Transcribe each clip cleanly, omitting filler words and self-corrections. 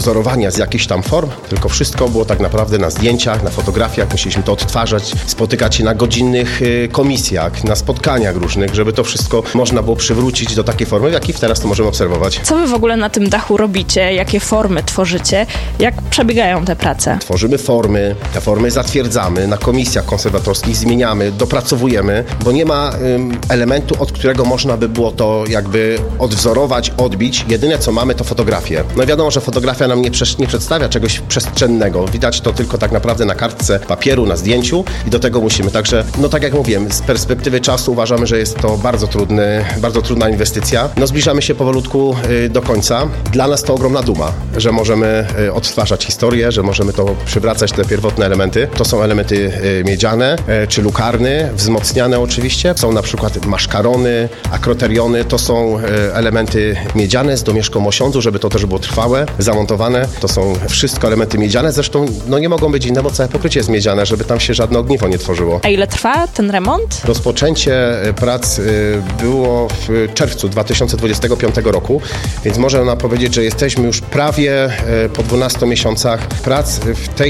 odwzorowania z jakichś tam form, tylko wszystko było tak naprawdę na zdjęciach, na fotografiach. Musieliśmy to odtwarzać, spotykać się na godzinnych komisjach, na spotkaniach różnych, żeby to wszystko można było przywrócić do takiej formy, w jakiej teraz to możemy obserwować. Co wy w ogóle na tym dachu robicie? Jakie formy tworzycie? Jak przebiegają te prace? Tworzymy formy, te formy zatwierdzamy, na komisjach konserwatorskich zmieniamy, dopracowujemy, bo nie ma elementu, od którego można by było to jakby odwzorować, odbić. Jedyne co mamy to fotografie. No wiadomo, że fotografia nam nie przedstawia czegoś przestrzennego. Widać to tylko tak naprawdę na kartce papieru, na zdjęciu i do tego musimy. Także, no tak jak mówiłem, z perspektywy czasu uważamy, że jest to bardzo trudna inwestycja. No zbliżamy się powolutku do końca. Dla nas to ogromna duma, że możemy odtwarzać historię, że możemy to przywracać te pierwotne elementy. To są elementy miedziane czy lukarny, wzmocniane oczywiście. Są na przykład maszkarony, akroteriony. To są elementy miedziane z domieszką osiądzu, żeby to też było trwałe, zamontowane. To są wszystko elementy miedziane. Zresztą no nie mogą być inne, bo całe pokrycie jest miedziane, żeby tam się żadne ogniwo nie tworzyło. A ile trwa ten remont? Rozpoczęcie prac było w czerwcu 2025 roku, więc można powiedzieć, że jesteśmy już prawie po 12 miesiącach prac. W tej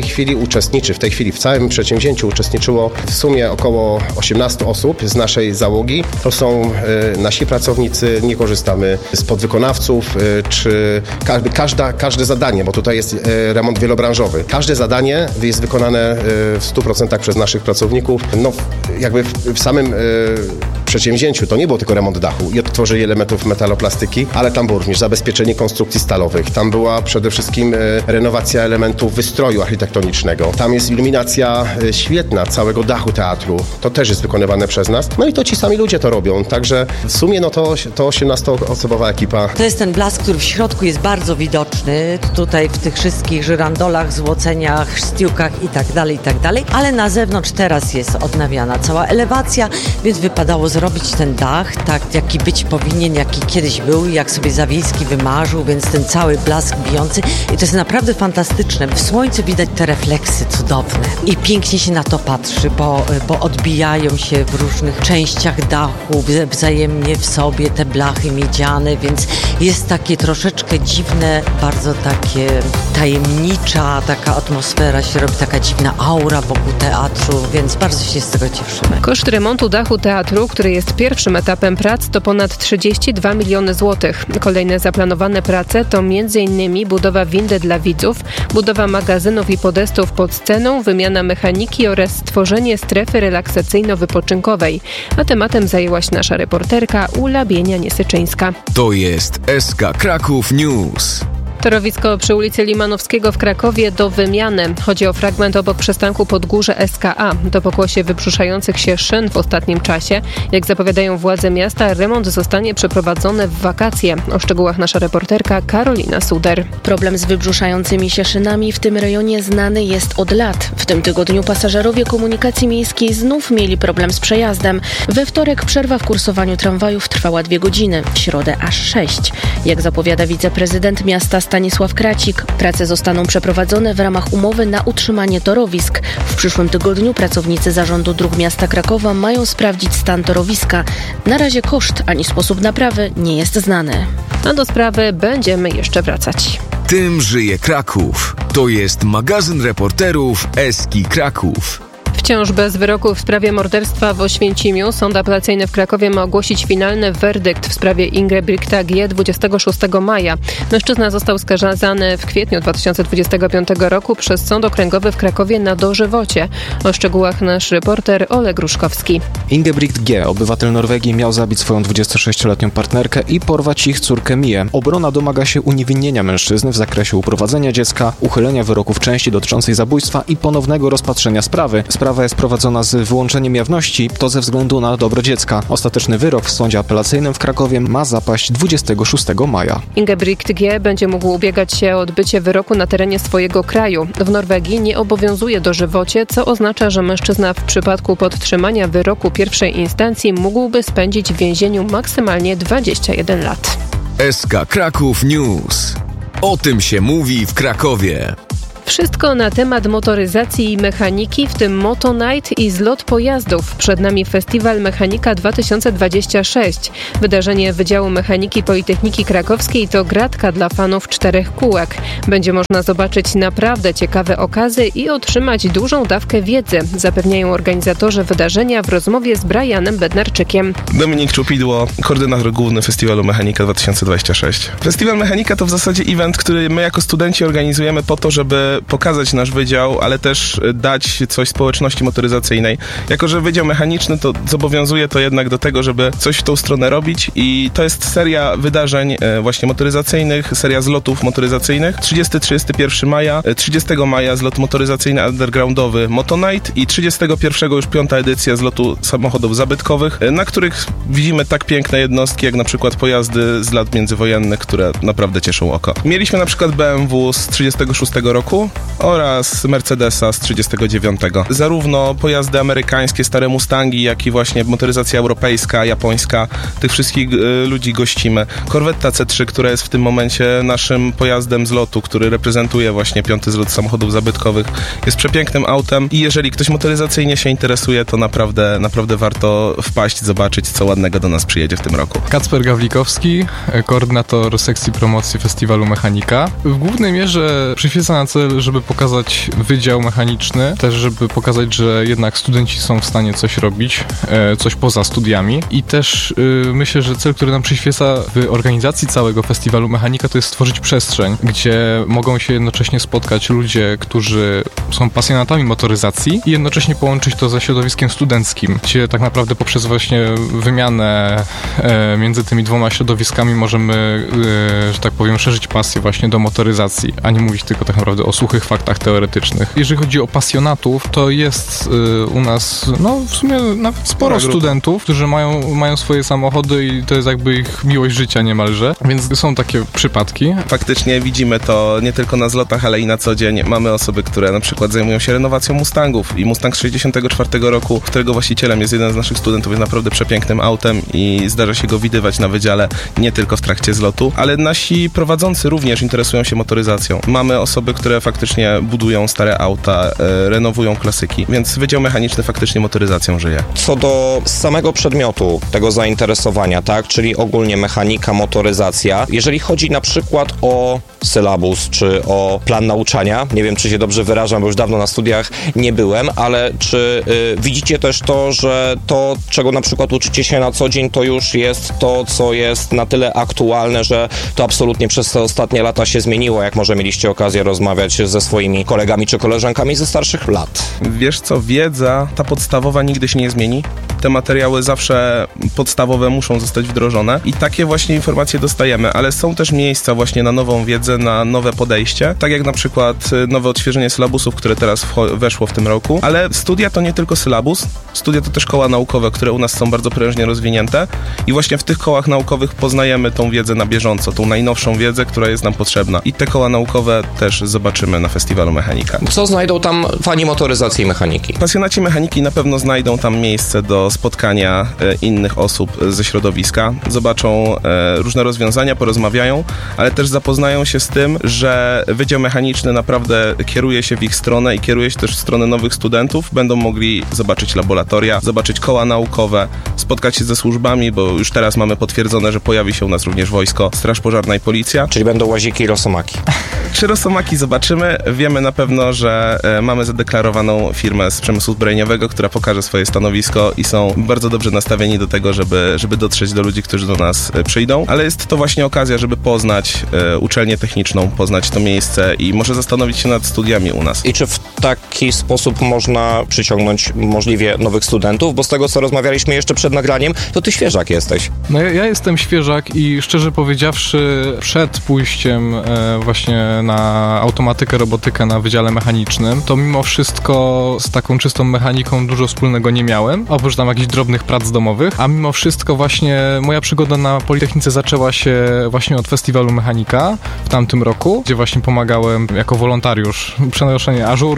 chwili w całym przedsięwzięciu uczestniczyło w sumie około 18 osób z naszej załogi. To są nasi pracownicy, nie korzystamy z podwykonawców, czy każde zadanie, bo tutaj jest remont wielobranżowy. Każde zadanie jest wykonane w 100% przez naszych pracowników. No jakby w samym przedsięwzięciu to nie było tylko remont dachu i odtworzenie elementów metaloplastyki, ale tam było również zabezpieczenie konstrukcji stalowych. Tam była przede wszystkim renowacja elementów wystroju architektonicznego. Tam jest iluminacja świetna całego dachu teatru. To też jest wykonywane przez nas. No i to ci sami ludzie to robią. Także w sumie no to 18-osobowa ekipa. To jest ten blask, który w środku jest bardzo widoczny. Tutaj w tych wszystkich żyrandolach, złoceniach, sztiukach i tak dalej. Ale na zewnątrz teraz jest odnawiana cała elewacja, więc wypadało zrobić ten dach tak, jaki być powinien, jaki kiedyś był, jak sobie Zawiejski wymarzył, więc ten cały blask bijący. I to jest naprawdę fantastyczne. W słońcu widać te refleksy cudowne. I pięknie się na to patrzy, bo odbijają się w różnych częściach dachu, wzajemnie w sobie te blachy miedziane, więc jest takie troszeczkę dziwne, bardzo takie tajemnicza taka atmosfera się robi, taka dziwna aura wokół teatru, więc bardzo się z tego cieszymy. Koszt remontu dachu teatru, który jest pierwszym etapem prac, to ponad 32 miliony złotych. Kolejne zaplanowane prace to m.in. budowa windy dla widzów, budowa magazynów i podestów pod sceną, wymiana mechaniki oraz stworzenie strefy relaksacyjno-wypoczynkowej. A tematem zajęła się nasza reporterka Ula Bienia-Niesyczyńska. To jest SK Kraków News. Torowisko przy ulicy Limanowskiego w Krakowie do wymiany. Chodzi o fragment obok przystanku Podgórze SKA. To pokłosie wybrzuszających się szyn w ostatnim czasie. Jak zapowiadają władze miasta, remont zostanie przeprowadzony w wakacje. O szczegółach nasza reporterka Karolina Suder. Problem z wybrzuszającymi się szynami w tym rejonie znany jest od lat. W tym tygodniu pasażerowie komunikacji miejskiej znów mieli problem z przejazdem. We wtorek przerwa w kursowaniu tramwajów trwała 2 godziny, w środę aż 6. Jak zapowiada wiceprezydent miasta Stanisław Kracik, prace zostaną przeprowadzone w ramach umowy na utrzymanie torowisk. W przyszłym tygodniu pracownicy Zarządu Dróg Miasta Krakowa mają sprawdzić stan torowiska. Na razie koszt ani sposób naprawy nie jest znany. A do sprawy będziemy jeszcze wracać. Tym żyje Kraków. To jest magazyn reporterów Eski Kraków. Wciąż bez wyroku w sprawie morderstwa w Oświęcimiu sąd apelacyjny w Krakowie ma ogłosić finalny werdykt w sprawie Ingebrigta G. 26 maja. Mężczyzna został skazany w kwietniu 2025 roku przez Sąd Okręgowy w Krakowie na dożywocie. O szczegółach nasz reporter Oleg Ruszkowski. Ingebrigt G., obywatel Norwegii, miał zabić swoją 26-letnią partnerkę i porwać ich córkę Mię. Obrona domaga się uniewinnienia mężczyzny w zakresie uprowadzenia dziecka, uchylenia wyroku w części dotyczącej zabójstwa i ponownego rozpatrzenia sprawy. Sprawa jest prowadzona z wyłączeniem jawności, to ze względu na dobro dziecka. Ostateczny wyrok w sądzie apelacyjnym w Krakowie ma zapaść 26 maja. Ingebrigt G. będzie mógł ubiegać się o odbycie wyroku na terenie swojego kraju. W Norwegii nie obowiązuje dożywocie, co oznacza, że mężczyzna w przypadku podtrzymania wyroku pierwszej instancji mógłby spędzić w więzieniu maksymalnie 21 lat. SK Kraków News. O tym się mówi w Krakowie. Wszystko na temat motoryzacji i mechaniki, w tym Moto Night i zlot pojazdów. Przed nami Festiwal Mechanika 2026. Wydarzenie Wydziału Mechaniki Politechniki Krakowskiej to gratka dla fanów 4 kółek. Będzie można zobaczyć naprawdę ciekawe okazy i otrzymać dużą dawkę wiedzy, zapewniają organizatorzy wydarzenia w rozmowie z Brianem Bednarczykiem. Dominik Czupidło, koordynator główny Festiwalu Mechanika 2026. Festiwal Mechanika to w zasadzie event, który my jako studenci organizujemy po to, żeby pokazać nasz wydział, ale też dać coś społeczności motoryzacyjnej. Jako że wydział mechaniczny, to zobowiązuje to jednak do tego, żeby coś w tą stronę robić i to jest seria wydarzeń właśnie motoryzacyjnych, seria zlotów motoryzacyjnych. 30-31 maja, 30 maja zlot motoryzacyjny undergroundowy Moto Night i 31 już 5. edycja zlotu samochodów zabytkowych, na których widzimy tak piękne jednostki, jak na przykład pojazdy z lat międzywojennych, które naprawdę cieszą oko. Mieliśmy na przykład BMW z 36 roku oraz Mercedesa z 39. Zarówno pojazdy amerykańskie, stare Mustangi, jak i właśnie motoryzacja europejska, japońska, tych wszystkich ludzi gościmy. Corvetta C3, która jest w tym momencie naszym pojazdem z lotu, który reprezentuje właśnie 5. zlot samochodów zabytkowych, jest przepięknym autem i jeżeli ktoś motoryzacyjnie się interesuje, to naprawdę warto wpaść, zobaczyć, co ładnego do nas przyjedzie w tym roku. Kacper Gawlikowski, koordynator sekcji promocji Festiwalu Mechanika. W głównej mierze przyświeca na cel, żeby pokazać wydział mechaniczny, też żeby pokazać, że jednak studenci są w stanie coś robić, coś poza studiami i też myślę, że cel, który nam przyświeca w organizacji całego Festiwalu Mechanika, to jest stworzyć przestrzeń, gdzie mogą się jednocześnie spotkać ludzie, którzy są pasjonatami motoryzacji i jednocześnie połączyć to ze środowiskiem studenckim, gdzie tak naprawdę poprzez właśnie wymianę między tymi dwoma środowiskami możemy, że tak powiem, szerzyć pasję właśnie do motoryzacji, a nie mówić tylko tak naprawdę o suchych faktach teoretycznych. Jeżeli chodzi o pasjonatów, to jest u nas, w sumie nawet sporo studentów, którzy mają swoje samochody i to jest jakby ich miłość życia niemalże, więc są takie przypadki. Faktycznie widzimy to nie tylko na zlotach, ale i na co dzień. Mamy osoby, które na przykład zajmują się renowacją Mustangów i Mustang z 64 roku, którego właścicielem jest jeden z naszych studentów, jest naprawdę przepięknym autem i zdarza się go widywać na wydziale nie tylko w trakcie zlotu, ale nasi prowadzący również interesują się motoryzacją. Mamy osoby, które faktycznie budują stare auta, renowują klasyki, więc Wydział Mechaniczny faktycznie motoryzacją żyje. Co do samego przedmiotu tego zainteresowania, tak, czyli ogólnie mechanika, motoryzacja, jeżeli chodzi na przykład o sylabus, czy o plan nauczania, nie wiem, czy się dobrze wyrażam, bo już dawno na studiach nie byłem, ale czy widzicie też to, że to, czego na przykład uczycie się na co dzień, to już jest to, co jest na tyle aktualne, że to absolutnie przez te ostatnie lata się zmieniło, jak może mieliście okazję rozmawiać ze swoimi kolegami czy koleżankami ze starszych lat? Wiesz co, wiedza, ta podstawowa nigdy się nie zmieni. Te materiały zawsze podstawowe muszą zostać wdrożone i takie właśnie informacje dostajemy, ale są też miejsca właśnie na nową wiedzę, na nowe podejście, tak jak na przykład nowe odświeżenie sylabusów, które teraz weszło w tym roku, ale studia to nie tylko sylabus, studia to też koła naukowe, które u nas są bardzo prężnie rozwinięte i właśnie w tych kołach naukowych poznajemy tą wiedzę na bieżąco, tą najnowszą wiedzę, która jest nam potrzebna i te koła naukowe też zobaczymy na Festiwalu Mechanika. Co znajdą tam fani motoryzacji i mechaniki? Pasjonaci mechaniki na pewno znajdą tam miejsce do spotkania innych osób ze środowiska, zobaczą różne rozwiązania, porozmawiają, ale też zapoznają się z tym, że Wydział Mechaniczny naprawdę kieruje się w ich stronę i kieruje się też w stronę nowych studentów. Będą mogli zobaczyć laboratoria, zobaczyć koła naukowe, spotkać się ze służbami, bo już teraz mamy potwierdzone, że pojawi się u nas również wojsko, Straż Pożarna i Policja. Czyli będą łaziki i rosomaki. Czy rosomaki zobaczymy? Wiemy na pewno, że mamy zadeklarowaną firmę z przemysłu zbrojeniowego, która pokaże swoje stanowisko i są bardzo dobrze nastawieni do tego, żeby dotrzeć do ludzi, którzy do nas przyjdą, ale jest to właśnie okazja, żeby poznać uczelnię techniczną, poznać to miejsce i może zastanowić się nad studiami u nas. I czy w taki sposób można przyciągnąć możliwie nowych studentów? Bo z tego, co rozmawialiśmy jeszcze przed nagraniem, to ty świeżak jesteś. No ja jestem świeżak i szczerze powiedziawszy, przed pójściem właśnie na automatykę, robotykę na Wydziale Mechanicznym, to mimo wszystko z taką czystą mechaniką dużo wspólnego nie miałem, oprócz tam jakichś drobnych prac domowych, a mimo wszystko właśnie moja przygoda na Politechnice zaczęła się właśnie od Festiwalu Mechanika w tamtym roku, gdzie właśnie pomagałem jako wolontariusz przenoszenie ażur,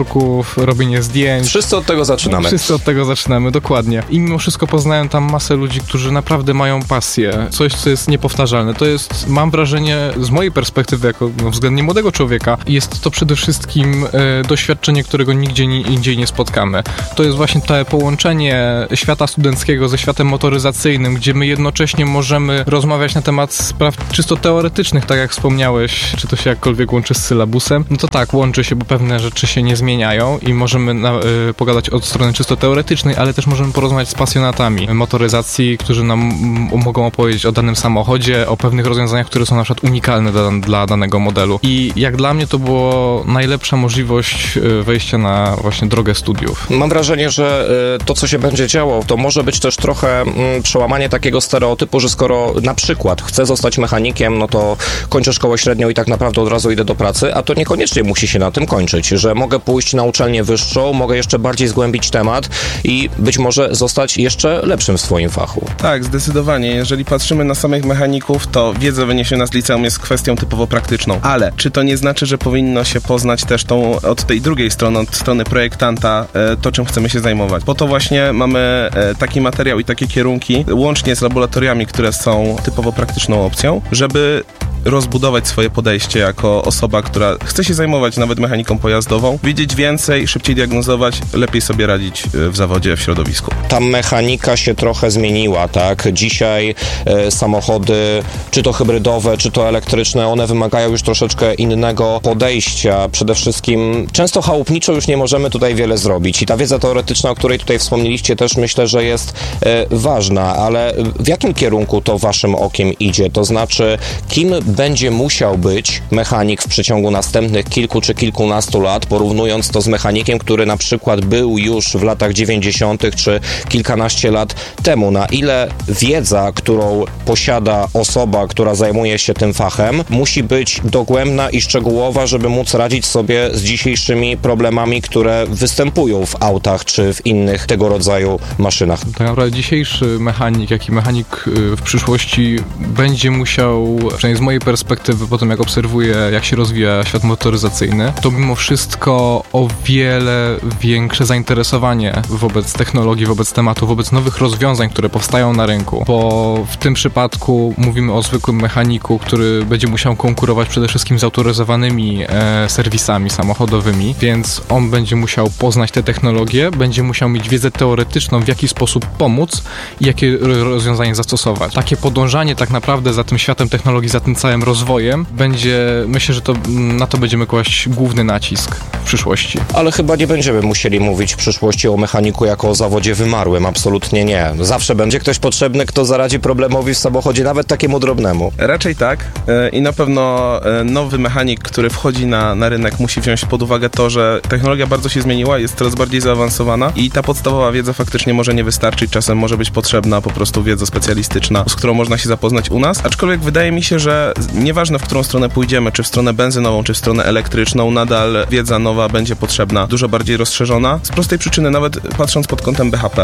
wzorków, robienie zdjęć. Wszyscy od tego zaczynamy. Dokładnie. I mimo wszystko poznałem tam masę ludzi, którzy naprawdę mają pasję. Coś, co jest niepowtarzalne. To jest, mam wrażenie, z mojej perspektywy, jako względnie młodego człowieka, jest to przede wszystkim doświadczenie, którego nigdzie indziej nie spotkamy. To jest właśnie to połączenie świata studenckiego ze światem motoryzacyjnym, gdzie my jednocześnie możemy rozmawiać na temat spraw czysto teoretycznych, tak jak wspomniałeś, czy to się jakkolwiek łączy z sylabusem. No to tak, łączy się, bo pewne rzeczy się nie zmieniają i możemy pogadać od strony czysto teoretycznej, ale też możemy porozmawiać z pasjonatami motoryzacji, którzy nam mogą opowiedzieć o danym samochodzie, o pewnych rozwiązaniach, które są na przykład unikalne dla danego modelu. I jak dla mnie to było najlepsza możliwość wejścia na właśnie drogę studiów. Mam wrażenie, że to, co się będzie działo, to może być też trochę przełamanie takiego stereotypu, że skoro na przykład chcę zostać mechanikiem, no to kończę szkołę średnią i tak naprawdę od razu idę do pracy, a to niekoniecznie musi się na tym kończyć, że mogę pójść na uczelnię wyższą, mogę jeszcze bardziej zgłębić temat i być może zostać jeszcze lepszym w swoim fachu. Tak, zdecydowanie. Jeżeli patrzymy na samych mechaników, to wiedza wyniesiona z liceum jest kwestią typowo praktyczną, ale czy to nie znaczy, że powinno się poznać też od tej drugiej strony, od strony projektanta, to czym chcemy się zajmować? Po to właśnie mamy taki materiał i takie kierunki, łącznie z laboratoriami, które są typowo praktyczną opcją, żeby rozbudować swoje podejście jako osoba, która chce się zajmować nawet mechaniką pojazdową, wiedzieć więcej, szybciej diagnozować, lepiej sobie radzić w zawodzie, w środowisku. Ta mechanika się trochę zmieniła, tak? Dzisiaj samochody, czy to hybrydowe, czy to elektryczne, one wymagają już troszeczkę innego podejścia. Przede wszystkim często chałupniczo już nie możemy tutaj wiele zrobić i ta wiedza teoretyczna, o której tutaj wspomnieliście, też myślę, że jest ważna, ale w jakim kierunku to waszym okiem idzie? To znaczy, kim będzie musiał być mechanik w przeciągu następnych kilku czy kilkunastu lat, porównując to z mechanikiem, który na przykład był już w latach 90. czy kilkanaście lat temu. Na ile wiedza, którą posiada osoba, która zajmuje się tym fachem, musi być dogłębna i szczegółowa, żeby móc radzić sobie z dzisiejszymi problemami, które występują w autach czy w innych tego rodzaju maszynach. Tak naprawdę dzisiejszy mechanik, jak i mechanik w przyszłości będzie musiał, przynajmniej z mojej perspektywy, po tym jak obserwuję, jak się rozwija świat motoryzacyjny, to mimo wszystko o wiele większe zainteresowanie wobec technologii, wobec tematu, wobec nowych rozwiązań, które powstają na rynku, bo w tym przypadku mówimy o zwykłym mechaniku, który będzie musiał konkurować przede wszystkim z autoryzowanymi serwisami samochodowymi, więc on będzie musiał poznać te technologie, będzie musiał mieć wiedzę teoretyczną, w jaki sposób pomóc i jakie rozwiązanie zastosować. Takie podążanie tak naprawdę za tym światem technologii, za tym całym rozwojem będzie, myślę, że na to będziemy kłaść główny nacisk w przyszłości. Ale chyba nie będziemy musieli mówić w przyszłości o mechaniku jako o zawodzie wymarłym, absolutnie nie. Zawsze będzie ktoś potrzebny, kto zaradzi problemowi w samochodzie, nawet takiemu drobnemu. Raczej tak i na pewno nowy mechanik, który wchodzi na rynek, musi wziąć pod uwagę to, że technologia bardzo się zmieniła, jest coraz bardziej zaawansowana i ta podstawowa wiedza faktycznie może nie wystarczyć, czasem może być potrzebna po prostu wiedza specjalistyczna, z którą można się zapoznać u nas, aczkolwiek wydaje mi się, że nieważne w którą stronę pójdziemy, czy w stronę benzynową, czy w stronę elektryczną, nadal wiedza nowa będzie potrzebna, dużo bardziej rozszerzona, z prostej przyczyny, nawet patrząc pod kątem BHP.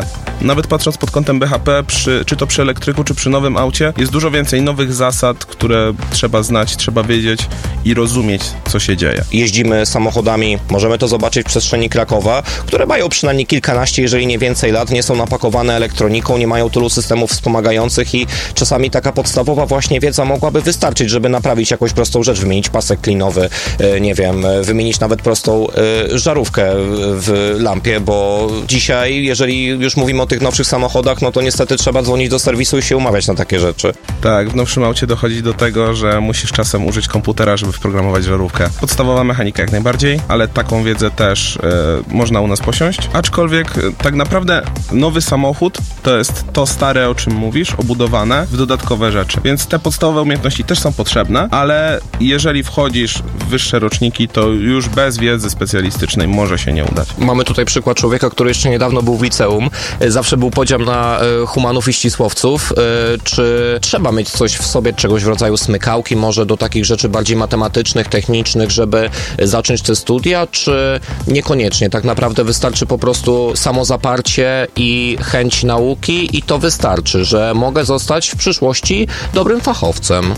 Czy to przy elektryku, czy przy nowym aucie, jest dużo więcej nowych zasad, które trzeba znać, trzeba wiedzieć i rozumieć, co się dzieje. Jeździmy samochodami, możemy to zobaczyć w przestrzeni Krakowa, które mają przynajmniej kilkanaście, jeżeli nie więcej lat, nie są napakowane elektroniką, nie mają tylu systemów wspomagających i czasami taka podstawowa właśnie wiedza mogłaby wystarczyć, żeby naprawić jakąś prostą rzecz, wymienić pasek klinowy, nie wiem, wymienić nawet prostą żarówkę w lampie, bo dzisiaj, jeżeli już mówimy o tych nowszych samochodach, no to niestety trzeba dzwonić do serwisu i się umawiać na takie rzeczy. Tak, w nowszym aucie dochodzi do tego, że musisz czasem użyć komputera, żeby wprogramować żarówkę. Podstawowa mechanika jak najbardziej, ale taką wiedzę też można u nas posiąść. Aczkolwiek tak naprawdę nowy samochód to jest to stare, o czym mówisz, obudowane w dodatkowe rzeczy. Więc te podstawowe umiejętności też są potrzebne, ale jeżeli wchodzisz w wyższe roczniki, to już bez wiedzy specjalistycznej może się nie udać. Mamy tutaj przykład człowieka, który jeszcze niedawno był w liceum. Zawsze był podział na humanów i ścisłowców. Czy trzeba mieć coś w sobie, czegoś w rodzaju smykałki, może do takich rzeczy bardziej matematycznych, technicznych, żeby zacząć te studia, czy niekoniecznie? Tak naprawdę wystarczy po prostu samozaparcie i chęć nauki i to wystarczy, że mogę zostać w przyszłości dobrym fachowcem. Mówimy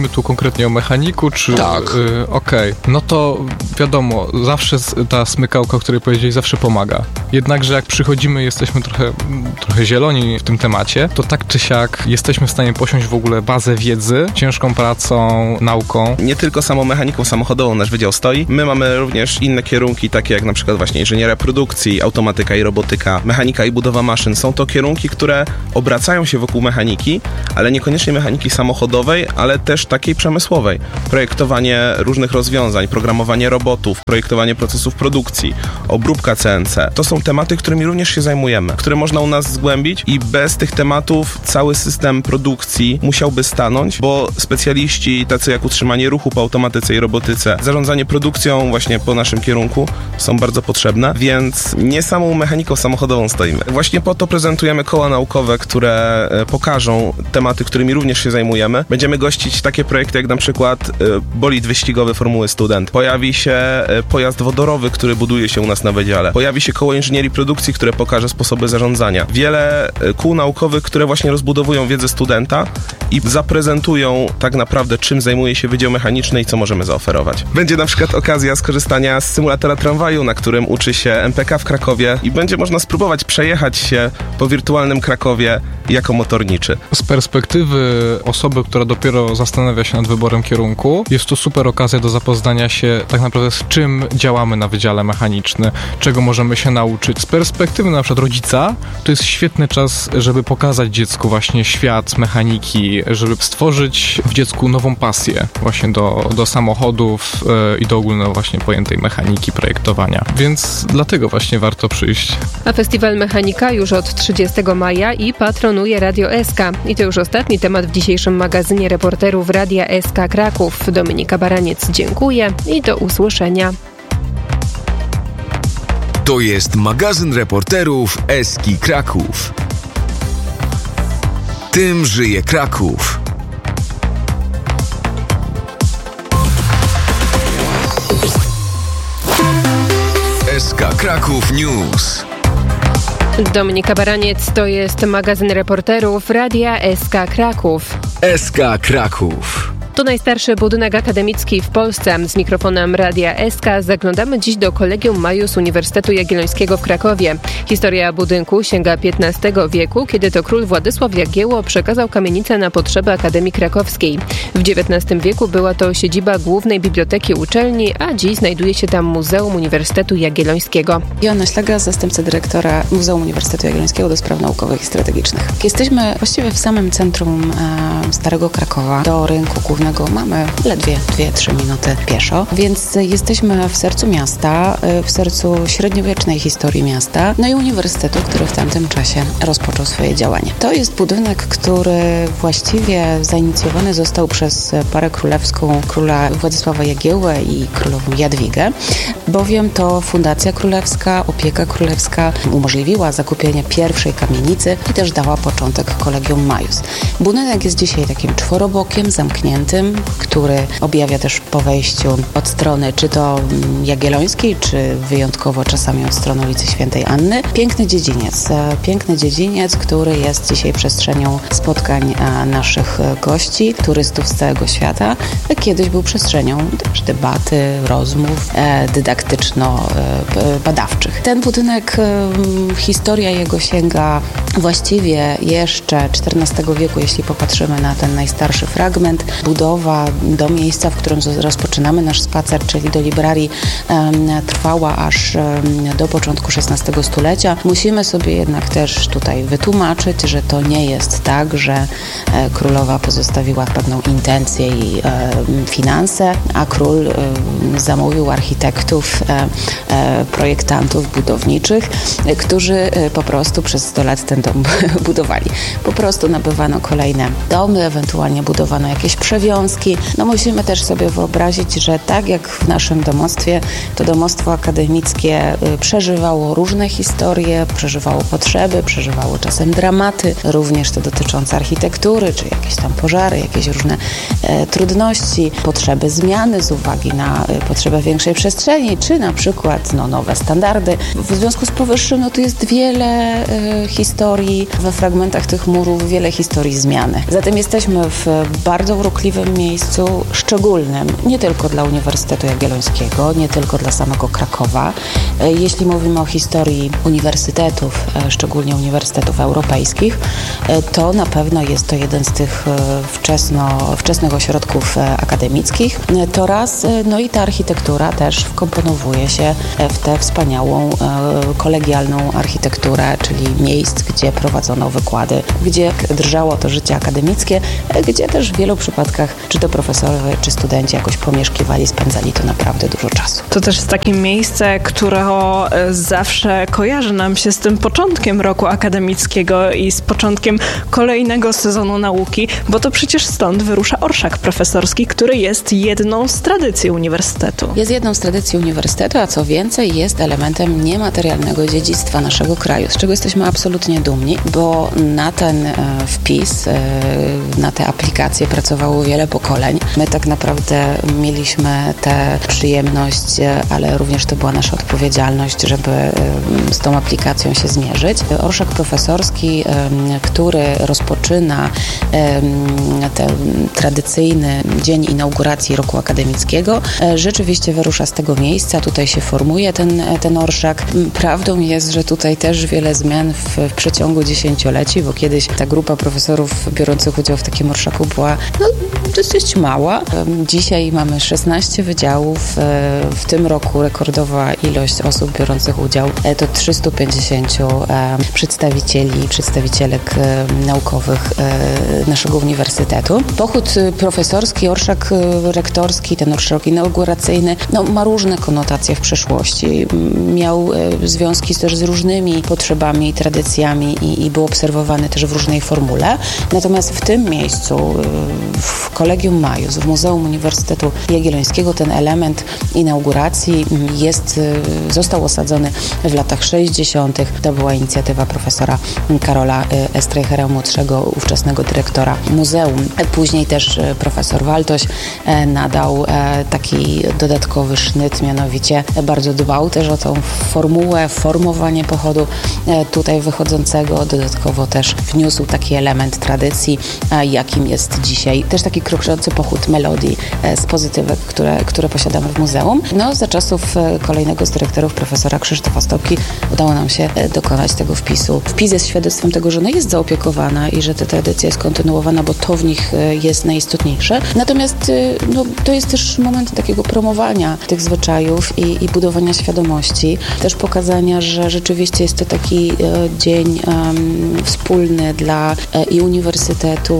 mówimy tu konkretnie o mechaniku, czy... Tak. Okej. No to wiadomo, zawsze ta smykałka, o której powiedzieli, zawsze pomaga. Jednakże jak przychodzimy, jesteśmy trochę zieloni w tym temacie, to tak czy siak jesteśmy w stanie posiąść w ogóle bazę wiedzy, ciężką pracą, nauką. Nie tylko samą mechaniką samochodową nasz wydział stoi. My mamy również inne kierunki, takie jak na przykład właśnie inżynieria produkcji, automatyka i robotyka, mechanika i budowa maszyn. Są to kierunki, które obracają się wokół mechaniki, ale niekoniecznie mechaniki samochodowej, ale też takiej przemysłowej. Projektowanie różnych rozwiązań, programowanie robotów, projektowanie procesów produkcji, obróbka CNC. To są tematy, którymi również się zajmujemy, które można u nas zgłębić i bez tych tematów cały system produkcji musiałby stanąć, bo specjaliści tacy jak utrzymanie ruchu po automatyce i robotyce, zarządzanie produkcją właśnie po naszym kierunku są bardzo potrzebne, więc nie samą mechaniką samochodową stoimy. Właśnie po to prezentujemy koła naukowe, które pokażą tematy, którymi również się zajmujemy. Będziemy gościć takie projekty jak na przykład bolid wyścigowy Formuły Student. Pojawi się pojazd wodorowy, który buduje się u nas na wydziale. Pojawi się koło inżynierii produkcji, które pokaże sposoby zarządzania. Wiele kół naukowych, które właśnie rozbudowują wiedzę studenta i zaprezentują tak naprawdę, czym zajmuje się Wydział Mechaniczny i co możemy zaoferować. Będzie na przykład okazja skorzystania z symulatora tramwaju, na którym uczy się MPK w Krakowie i będzie można spróbować przejechać się po wirtualnym Krakowie jako motorniczy. Z perspektywy osoby, która dopiero zastanawia się nad wyborem kierunku, jest to super okazja do zapoznania się tak naprawdę z czym działamy na Wydziale Mechanicznym, czego możemy się nauczyć. Z perspektywy na przykład rodzica, to jest świetny czas, żeby pokazać dziecku właśnie świat mechaniki, żeby stworzyć w dziecku nową pasję właśnie do samochodów i do ogólno właśnie pojętej mechaniki, projektowania. Więc dlatego właśnie warto przyjść. A Festiwal Mechanika już od 30 maja i patronuje Radio SK. I to już ostatni temat w dzisiejszym magazynie reporterów Radia SK Kraków. Dominika Baraniec, dziękuję i do usłyszenia. To jest magazyn reporterów SK Kraków. Tym żyje Kraków. SK Kraków News. Dominika Baraniec, to jest magazyn reporterów Radia SK Kraków. SK Kraków. To najstarszy budynek akademicki w Polsce. Z mikrofonem Radia SK zaglądamy dziś do Collegium Maius Uniwersytetu Jagiellońskiego w Krakowie. Historia budynku sięga XV wieku, kiedy to król Władysław Jagiełło przekazał kamienicę na potrzeby Akademii Krakowskiej. W XIX wieku była to siedziba Głównej Biblioteki Uczelni, a dziś znajduje się tam Muzeum Uniwersytetu Jagiellońskiego. Joanna Ślaga, zastępca dyrektora Muzeum Uniwersytetu Jagiellońskiego do Spraw Naukowych i Strategicznych. Jesteśmy właściwie w samym centrum Starego Krakowa. Do rynku głównego mamy ledwie 2-3 minuty pieszo, więc jesteśmy w sercu miasta, w sercu średniowiecznej historii miasta, no i uniwersytetu, który w tamtym czasie rozpoczął swoje działanie. To jest budynek, który właściwie zainicjowany został przez parę królewską króla Władysława Jagiełłę i królową Jadwigę, bowiem to fundacja królewska, opieka królewska umożliwiła zakupienie pierwszej kamienicy i też dała początek Collegium Maius. Budynek jest dzisiaj takim czworobokiem, zamkniętym, który objawia też po wejściu od strony czy to jagiellońskiej, czy wyjątkowo czasami od strony ulicy Świętej Anny. Piękny dziedziniec, który jest dzisiaj przestrzenią spotkań naszych gości, turystów z całego świata. Kiedyś był przestrzenią też debaty, rozmów dydaktyczno-badawczych. Ten budynek, historia jego sięga właściwie jeszcze XIV wieku, jeśli popatrzymy na ten najstarszy fragment. Budowa do miejsca, w którym rozpoczynamy nasz spacer, czyli do librarii, trwała aż do początku XVI stulecia. Musimy sobie jednak też tutaj wytłumaczyć, że to nie jest tak, że królowa pozostawiła pewną intencję i finanse, a król zamówił architektów, projektantów budowniczych, którzy po prostu przez 100 lat ten dom budowali. Po prostu nabywano kolejne domy, ewentualnie budowano jakieś przewiązki. No musimy też sobie wyobrazić, że tak jak w naszym domostwie, to domostwo akademickie przeżywało różne historie, przeżywało potrzeby, przeżywało czasem dramaty, również te dotyczące architektury, czy jakieś tam pożary, jakieś różne trudności, potrzeby zmiany z uwagi na potrzebę większej przestrzeni, czy na przykład nowe standardy. W związku z powyższym tu jest wiele historii we fragmentach tych murów, wiele historii zmiany. Zatem jesteśmy w bardzo urokliwym miejscu, szczególnym, nie tylko dla Uniwersytetu Jagiellońskiego, nie tylko dla samego Krakowa. Jeśli mówimy o historii uniwersytetów, szczególnie uniwersytetów europejskich, to na pewno jest to jeden z tych wczesnych ośrodków akademickich. To raz, i ta architektura też wkomponowuje się w tę wspaniałą, kolegialną architekturę, czyli miejsc, gdzie prowadzono wykłady, gdzie drżało to życie akademickie, gdzie też w wielu przypadkach, czy to profesorowie, czy studenci jakoś pomieszkiwali, spędzali to naprawdę dużo czasu. To też jest takie miejsce, które zawsze kojarzy nam się z tym początkiem roku akademickiego i z początkiem kolejnego sezonu nauki, bo to przecież stąd wyrusza orszak profesorski, który jest jedną z tradycji uniwersytetu. Jest jedną z tradycji uniwersytetu, a co więcej, jest elementem niematerialnego dziedzictwa naszego kraju, z czego jesteśmy absolutnie dumni, bo na ten wpis, na tę aplikację pracowało wiele pokoleń. My tak naprawdę mieliśmy tę przyjemność, ale również to była nasza odpowiedzialność, żeby z tą aplikacją się zmierzyć. Orszak profesorski, który rozpoczyna ten tradycyjny dzień inauguracji roku akademickiego, rzeczywiście wyrusza z tego miejsca. Tutaj się formuje ten orszak. Prawdą jest, że tutaj też wiele zmian w przeciągu dziesięcioleci, bo kiedyś ta grupa profesorów biorących udział w takim orszaku była dosyć mała. Dzisiaj mamy 16 wydziałów. W tym roku rekordowa ilość osób biorących udział to 350 przedstawicielek naukowych naszego uniwersytetu. Pochód profesorski, orszak rektorski, ten orszak inauguracyjny, ma różne konotacje w przeszłości. Miał związki też z różnymi potrzebami i tradycjami i był obserwowany też w różnej formule. Natomiast w tym miejscu, w Collegium Maius, w Muzeum Uniwersytetu Jagiellońskiego, ten element inauguracji został osadzony w latach 60. To była inicjatywa profesora Karola Streichera młodszego, ówczesnego dyrektora muzeum. Później też profesor Waltoś nadał taki dodatkowy sznyt, mianowicie bardzo dbał też o tą formułę, formowanie pochodu tutaj wychodzącego. Dodatkowo też wniósł taki element tradycji, jakim jest dzisiaj też taki kroczący pochód melodii z pozytywek, które posiadamy w muzeum. Za czasów kolejnego z dyrektorów, profesora Krzysztofa Stopki, udało nam się dokonać tego wpisu. Wpis jest świadectwem tego, że jest zaopiekowana i że ta tradycja jest kontynuowana, bo to w nich jest najistotniejsze. Natomiast to jest też moment takiego promowania tych zwyczajów i budowania świadomości. Też pokazania, że rzeczywiście jest to taki dzień wspólny dla i Uniwersytetu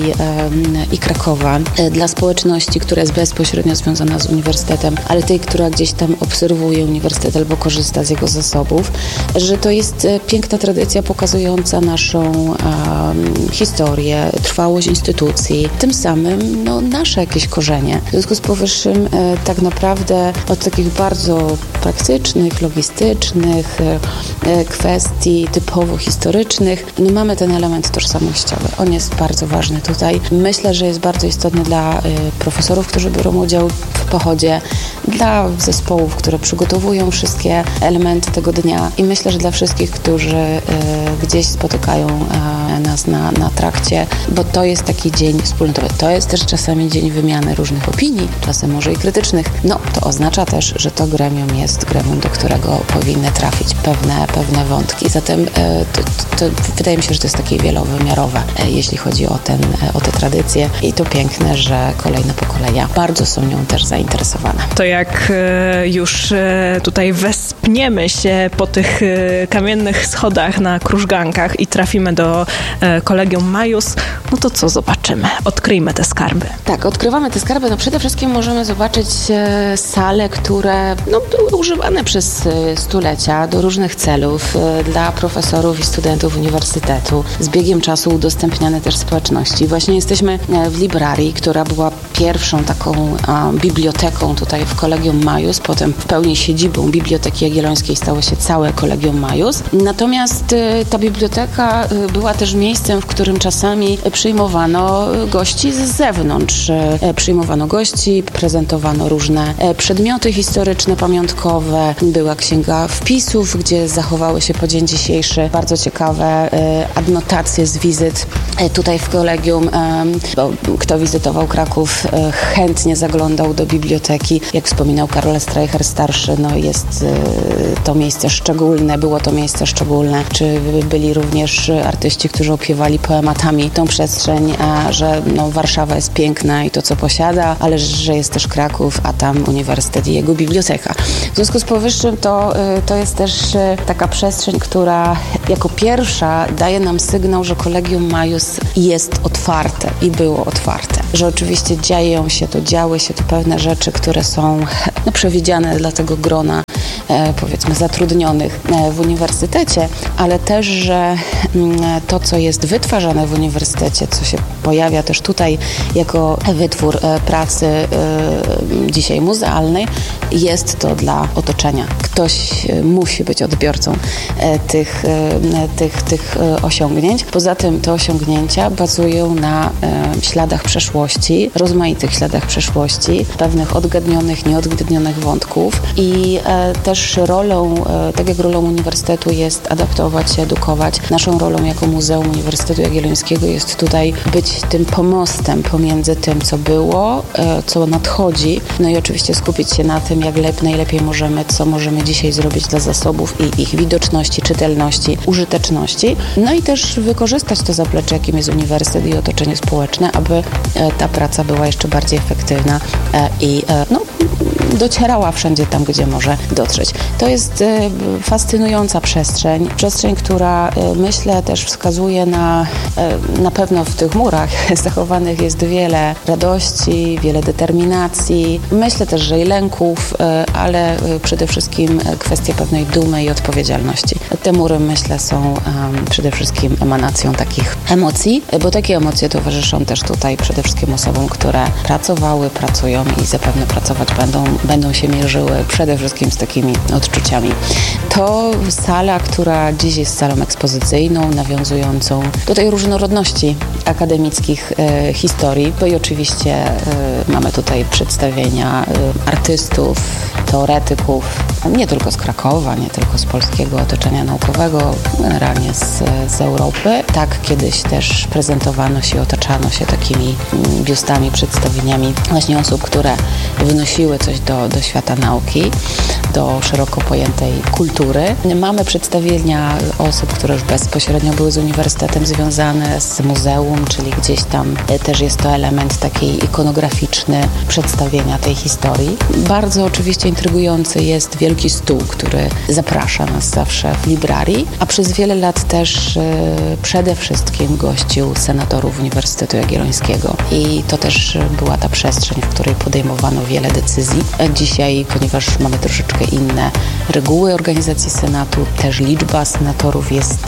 i Krakowa, dla społeczności, która jest bezpośrednio związana z Uniwersytetem, ale tej, która gdzieś tam obserwuje Uniwersytet albo korzysta z jego zasobów, że to jest piękna tradycja pokazująca naszą historię, trwałość instytucji, tym samym nasze jakieś korzenie. W związku z powyższym tak naprawdę od takich bardzo praktycznych, logistycznych kwestii typowo historycznych mamy ten element tożsamościowy. On jest bardzo ważny tutaj. Myślę, że jest bardzo istotny dla profesorów, którzy biorą udział w pochodzie, dla zespołów, które przygotowują wszystkie elementy tego dnia i myślę, że dla wszystkich, którzy gdzieś spotykają nas na trakcie, bo to jest taki dzień wspólnotowy. To jest też czasami dzień wymiany różnych opinii, czasem może i krytycznych. To oznacza też, że to gremium jest gremium, do którego powinny trafić pewne wątki. Zatem to wydaje mi się, że to jest takie wielowymiarowe, jeśli chodzi o te tradycje i to piękne, że kolejne pokolenia bardzo są nią też zainteresowane. To jak już tutaj wespniemy się po tych kamiennych schodach na krużgankach i trafimy do Collegium Maius, to co zobaczymy? Odkryjmy te skarby. Tak, odkrywamy te skarby. Przede wszystkim możemy zobaczyć sale, które były używane przez stulecia do różnych celów dla profesorów i studentów uniwersytetu. Z biegiem czasu udostępniane też społeczności. Właśnie jesteśmy w Librarium Librarii, która była pierwszą taką biblioteką tutaj w Collegium Maius, potem w pełni siedzibą Biblioteki Jagiellońskiej stało się całe Collegium Maius. Natomiast ta biblioteka była też miejscem, w którym czasami przyjmowano gości z zewnątrz. Przyjmowano gości, prezentowano różne przedmioty historyczne, pamiątkowe. Była księga wpisów, gdzie zachowały się po dzień dzisiejszy bardzo ciekawe adnotacje z wizyt tutaj w kolegium. Bo kto wizytował Kraków, chętnie zaglądał do biblioteki. Jak wspominał Karol Streicher starszy, jest to miejsce szczególne, było to miejsce szczególne. Czy byli również artyści, którzy opiewali poematami tą przestrzeń, że Warszawa jest piękna i to, co posiada, ale że jest też Kraków, a tam uniwersytet i jego biblioteka. W związku z powyższym to jest też taka przestrzeń, która jako pierwsza daje nam sygnał, że Collegium Maius jest otwarte i było otwarte. Że oczywiście działy się tu pewne rzeczy, które są przewidziane dla tego grona powiedzmy zatrudnionych w uniwersytecie, ale też, że to, co jest wytwarzane w uniwersytecie, co się pojawia też tutaj jako wytwór pracy dzisiaj muzealnej, jest to dla otoczenia. Ktoś musi być odbiorcą tych osiągnięć. Poza tym te osiągnięcia bazują na śladach przeszłości, rozmaitych śladach przeszłości, pewnych odgadnionych, nieodgadnionych wątków i też tak jak rolą uniwersytetu jest adaptować się, edukować, naszą rolą jako Muzeum Uniwersytetu Jagiellońskiego jest tutaj być tym pomostem pomiędzy tym, co było, co nadchodzi, i oczywiście skupić się na tym, jak najlepiej co możemy dzisiaj zrobić dla zasobów i ich widoczności, czytelności, użyteczności, i też wykorzystać to zaplecze, jakim jest uniwersytet i otoczenie społeczne, aby ta praca była jeszcze bardziej efektywna i docierała wszędzie tam, gdzie może dotrzeć. To jest fascynująca przestrzeń, która myślę też wskazuje na pewno w tych murach zachowanych jest wiele radości, wiele determinacji. Myślę też, że i lęków, ale przede wszystkim kwestia pewnej dumy i odpowiedzialności. Te mury, myślę, są przede wszystkim emanacją takich emocji, bo takie emocje towarzyszą też tutaj przede wszystkim osobom, które pracowały, pracują i zapewne pracować będą się mierzyły przede wszystkim z takimi odczuciami. To sala, która dziś jest salą ekspozycyjną, nawiązującą do tej różnorodności akademickich historii, bo i oczywiście mamy tutaj przedstawienia artystów, teoretyków, nie tylko z Krakowa, nie tylko z polskiego otoczenia naukowego, generalnie z Europy. Tak kiedyś też prezentowano się, otaczano się takimi biustami, przedstawieniami właśnie osób, które wnosiły coś do świata nauki, do szeroko pojętej kultury. Mamy przedstawienia osób, które już bezpośrednio były z uniwersytetem związane, z muzeum, czyli gdzieś tam też jest to element taki ikonograficzny przedstawienia tej historii. Bardzo oczywiście intrygujący jest wielki stół, który zaprasza nas zawsze w Librarii, a przez wiele lat też przede wszystkim gościł senatorów Uniwersytetu Jagiellońskiego. I to też była ta przestrzeń, w której podejmowano wiele decyzji. Dzisiaj, ponieważ mamy troszeczkę inne reguły organizacji Senatu, też liczba senatorów jest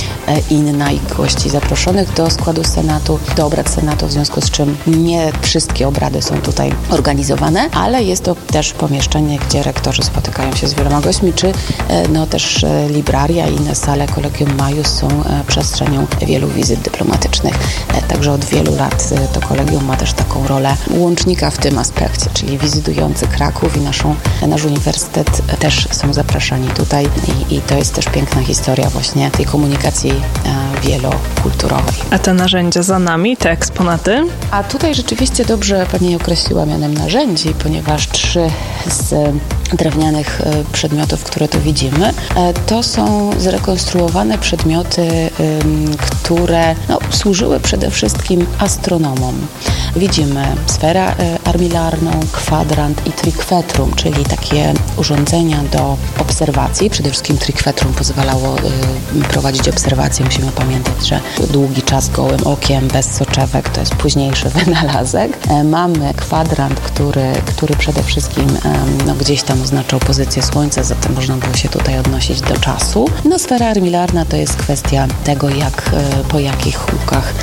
inna i gości zaproszonych do składu Senatu, do obrad Senatu, w związku z czym nie wszystkie obrady są tutaj organizowane, ale jest to też pomieszczenie, gdzie rektorzy spotykają się z wieloma gośćmi, czy też Libraria i inne sale Collegium Maius są przestrzenią wielu wizyt dyplomatycznych. Także od wielu lat to kolegium ma też taką rolę łącznika w tym aspekcie, czyli wizytujący Kraków i nasz uniwersytet też są zapraszani tutaj i to jest też piękna historia właśnie tej komunikacji wielokulturowej. A te narzędzia za nami, te eksponaty? A tutaj rzeczywiście dobrze Pani określiła mianem narzędzi, ponieważ 3 z drewnianych przedmiotów, które tu widzimy, to są zrekonstruowane przedmioty, które służyły przede wszystkim astronomom. Widzimy sferę armilarną, kwadrant i trikwetrum, czyli takie urządzenia do obserwacji. Przede wszystkim trikwetrum pozwalało prowadzić obserwacje. Musimy pamiętać, że długi czas gołym okiem, bez soczewek, to jest późniejszy wynalazek. Mamy kwadrant, który przede wszystkim gdzieś tam oznaczał pozycję Słońca, zatem można było się tutaj odnosić do czasu. Sfera armilarna to jest kwestia tego, po jakich łukach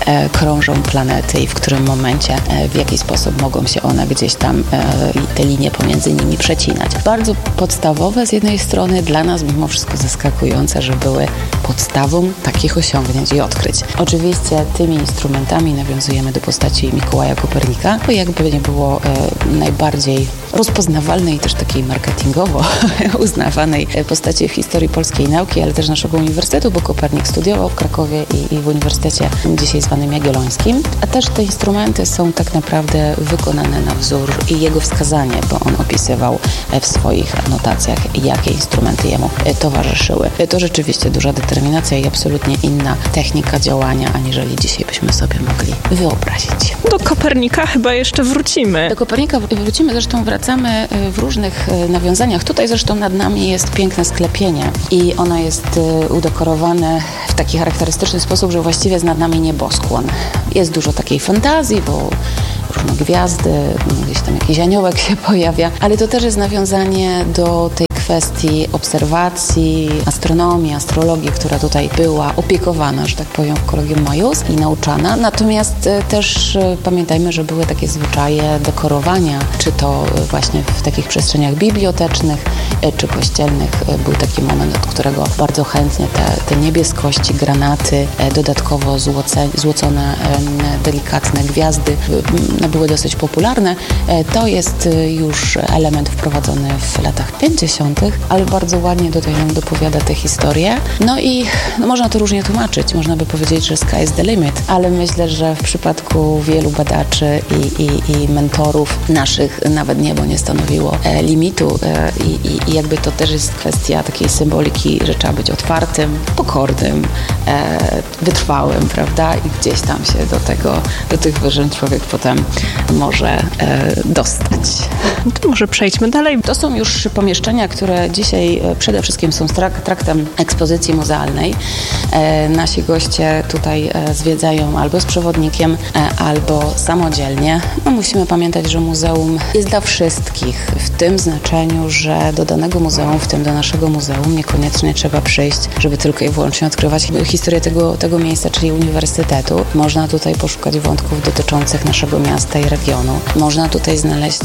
krążą planety i w którym momencie, w jaki sposób mogą się one gdzieś tam, te linie pomiędzy nimi przecinać. Bardzo podstawowe z jednej strony, dla nas mimo wszystko zaskakujące, że były podstawą takich osiągnięć i odkryć. Oczywiście tymi instrumentami nawiązujemy do postaci Mikołaja Kopernika, bo jakby nie było najbardziej rozpoznawalnej i też takiej marketingowo uznawanej postaci w historii polskiej nauki, ale też naszego uniwersytetu, bo Kopernik studiował w Krakowie i w uniwersytecie dzisiaj zwanym Jagiellońskim. A też te instrumenty są tak naprawdę wykonane na wzór i jego wskazanie, bo on opisywał w swoich anotacjach, jakie instrumenty jemu towarzyszyły. To rzeczywiście duża determinacja i absolutnie inna technika działania, aniżeli dzisiaj byśmy sobie mogli wyobrazić. Do Kopernika chyba jeszcze wrócimy. Do Kopernika wrócimy, zresztą wracamy w różnych nawiązaniach. Tutaj zresztą nad nami jest piękne sklepienie i ono jest udekorowane w taki charakterystyczny sposób, że właściwie jest nad nami nieboskłon. Jest dużo takiej fantazji, bo różne gwiazdy, gdzieś tam jakiś aniołek się pojawia, ale to też jest nawiązanie do tej kwestii obserwacji, astronomii, astrologii, która tutaj była opiekowana, że tak powiem, w Collegium Maius i nauczana. Natomiast też pamiętajmy, że były takie zwyczaje dekorowania, czy to właśnie w takich przestrzeniach bibliotecznych, czy kościelnych. Był taki moment, od którego bardzo chętnie te niebieskości, granaty, dodatkowo złocone, delikatne gwiazdy były dosyć popularne. To jest już element wprowadzony w latach 50., ale bardzo ładnie tutaj nam dopowiada tę historię. No i można to różnie tłumaczyć. Można by powiedzieć, że sky is the limit, ale myślę, że w przypadku wielu badaczy i mentorów naszych nawet niebo nie stanowiło limitu i jakby to też jest kwestia takiej symboliki, że trzeba być otwartym, pokornym, wytrwałym, prawda? I gdzieś tam się do tych wyżyn człowiek potem może dostać. To może przejdźmy dalej. To są już pomieszczenia, które dzisiaj przede wszystkim są traktem ekspozycji muzealnej. Nasi goście tutaj zwiedzają albo z przewodnikiem, albo samodzielnie. No, musimy pamiętać, że muzeum jest dla wszystkich, w tym znaczeniu, że do danego muzeum, w tym do naszego muzeum, niekoniecznie trzeba przyjść, żeby tylko i wyłącznie odkrywać historię tego miejsca, czyli uniwersytetu. Można tutaj poszukać wątków dotyczących naszego miasta i regionu. Można tutaj znaleźć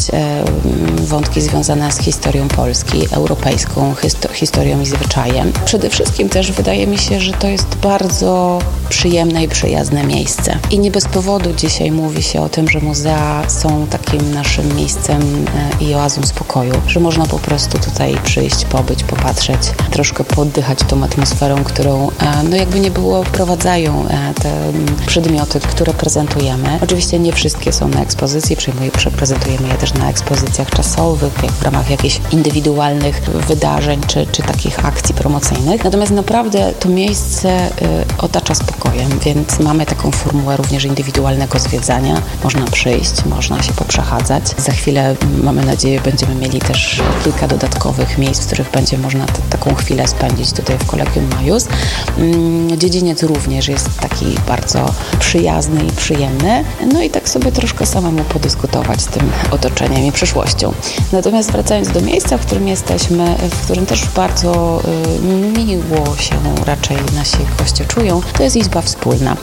wątki związane z historią Polski, europejską historią i zwyczajem. Przede wszystkim też wydaje mi się, że to jest bardzo przyjemne i przyjazne miejsce. I nie bez powodu dzisiaj mówi się o tym, że muzea są takim naszym miejscem i oazą spokoju, że można po prostu tutaj przyjść, pobyć, popatrzeć, troszkę pooddychać tą atmosferą, którą no jakby nie było wprowadzają te przedmioty, które prezentujemy. Oczywiście nie wszystkie są na ekspozycji, prezentujemy je też na ekspozycjach czasowych, w ramach jakichś indywidualnych wydarzeń czy takich akcji promocyjnych. Natomiast naprawdę to miejsce otacza spokojem, więc mamy taką formułę również indywidualnego zwiedzania. Można przyjść, można się poprzechadzać. Za chwilę, mamy nadzieję, będziemy mieli też kilka dodatkowych miejsc, w których będzie można taką chwilę spędzić tutaj w Collegium Maius. Dziedziniec również jest taki bardzo przyjazny i przyjemny. No i tak sobie troszkę samemu podyskutować z tym otoczeniem i przyszłością. Natomiast wracając do miejsca, w którym jesteśmy, w którym też bardzo miło się raczej nasi goście czują, to jest izba wspólna.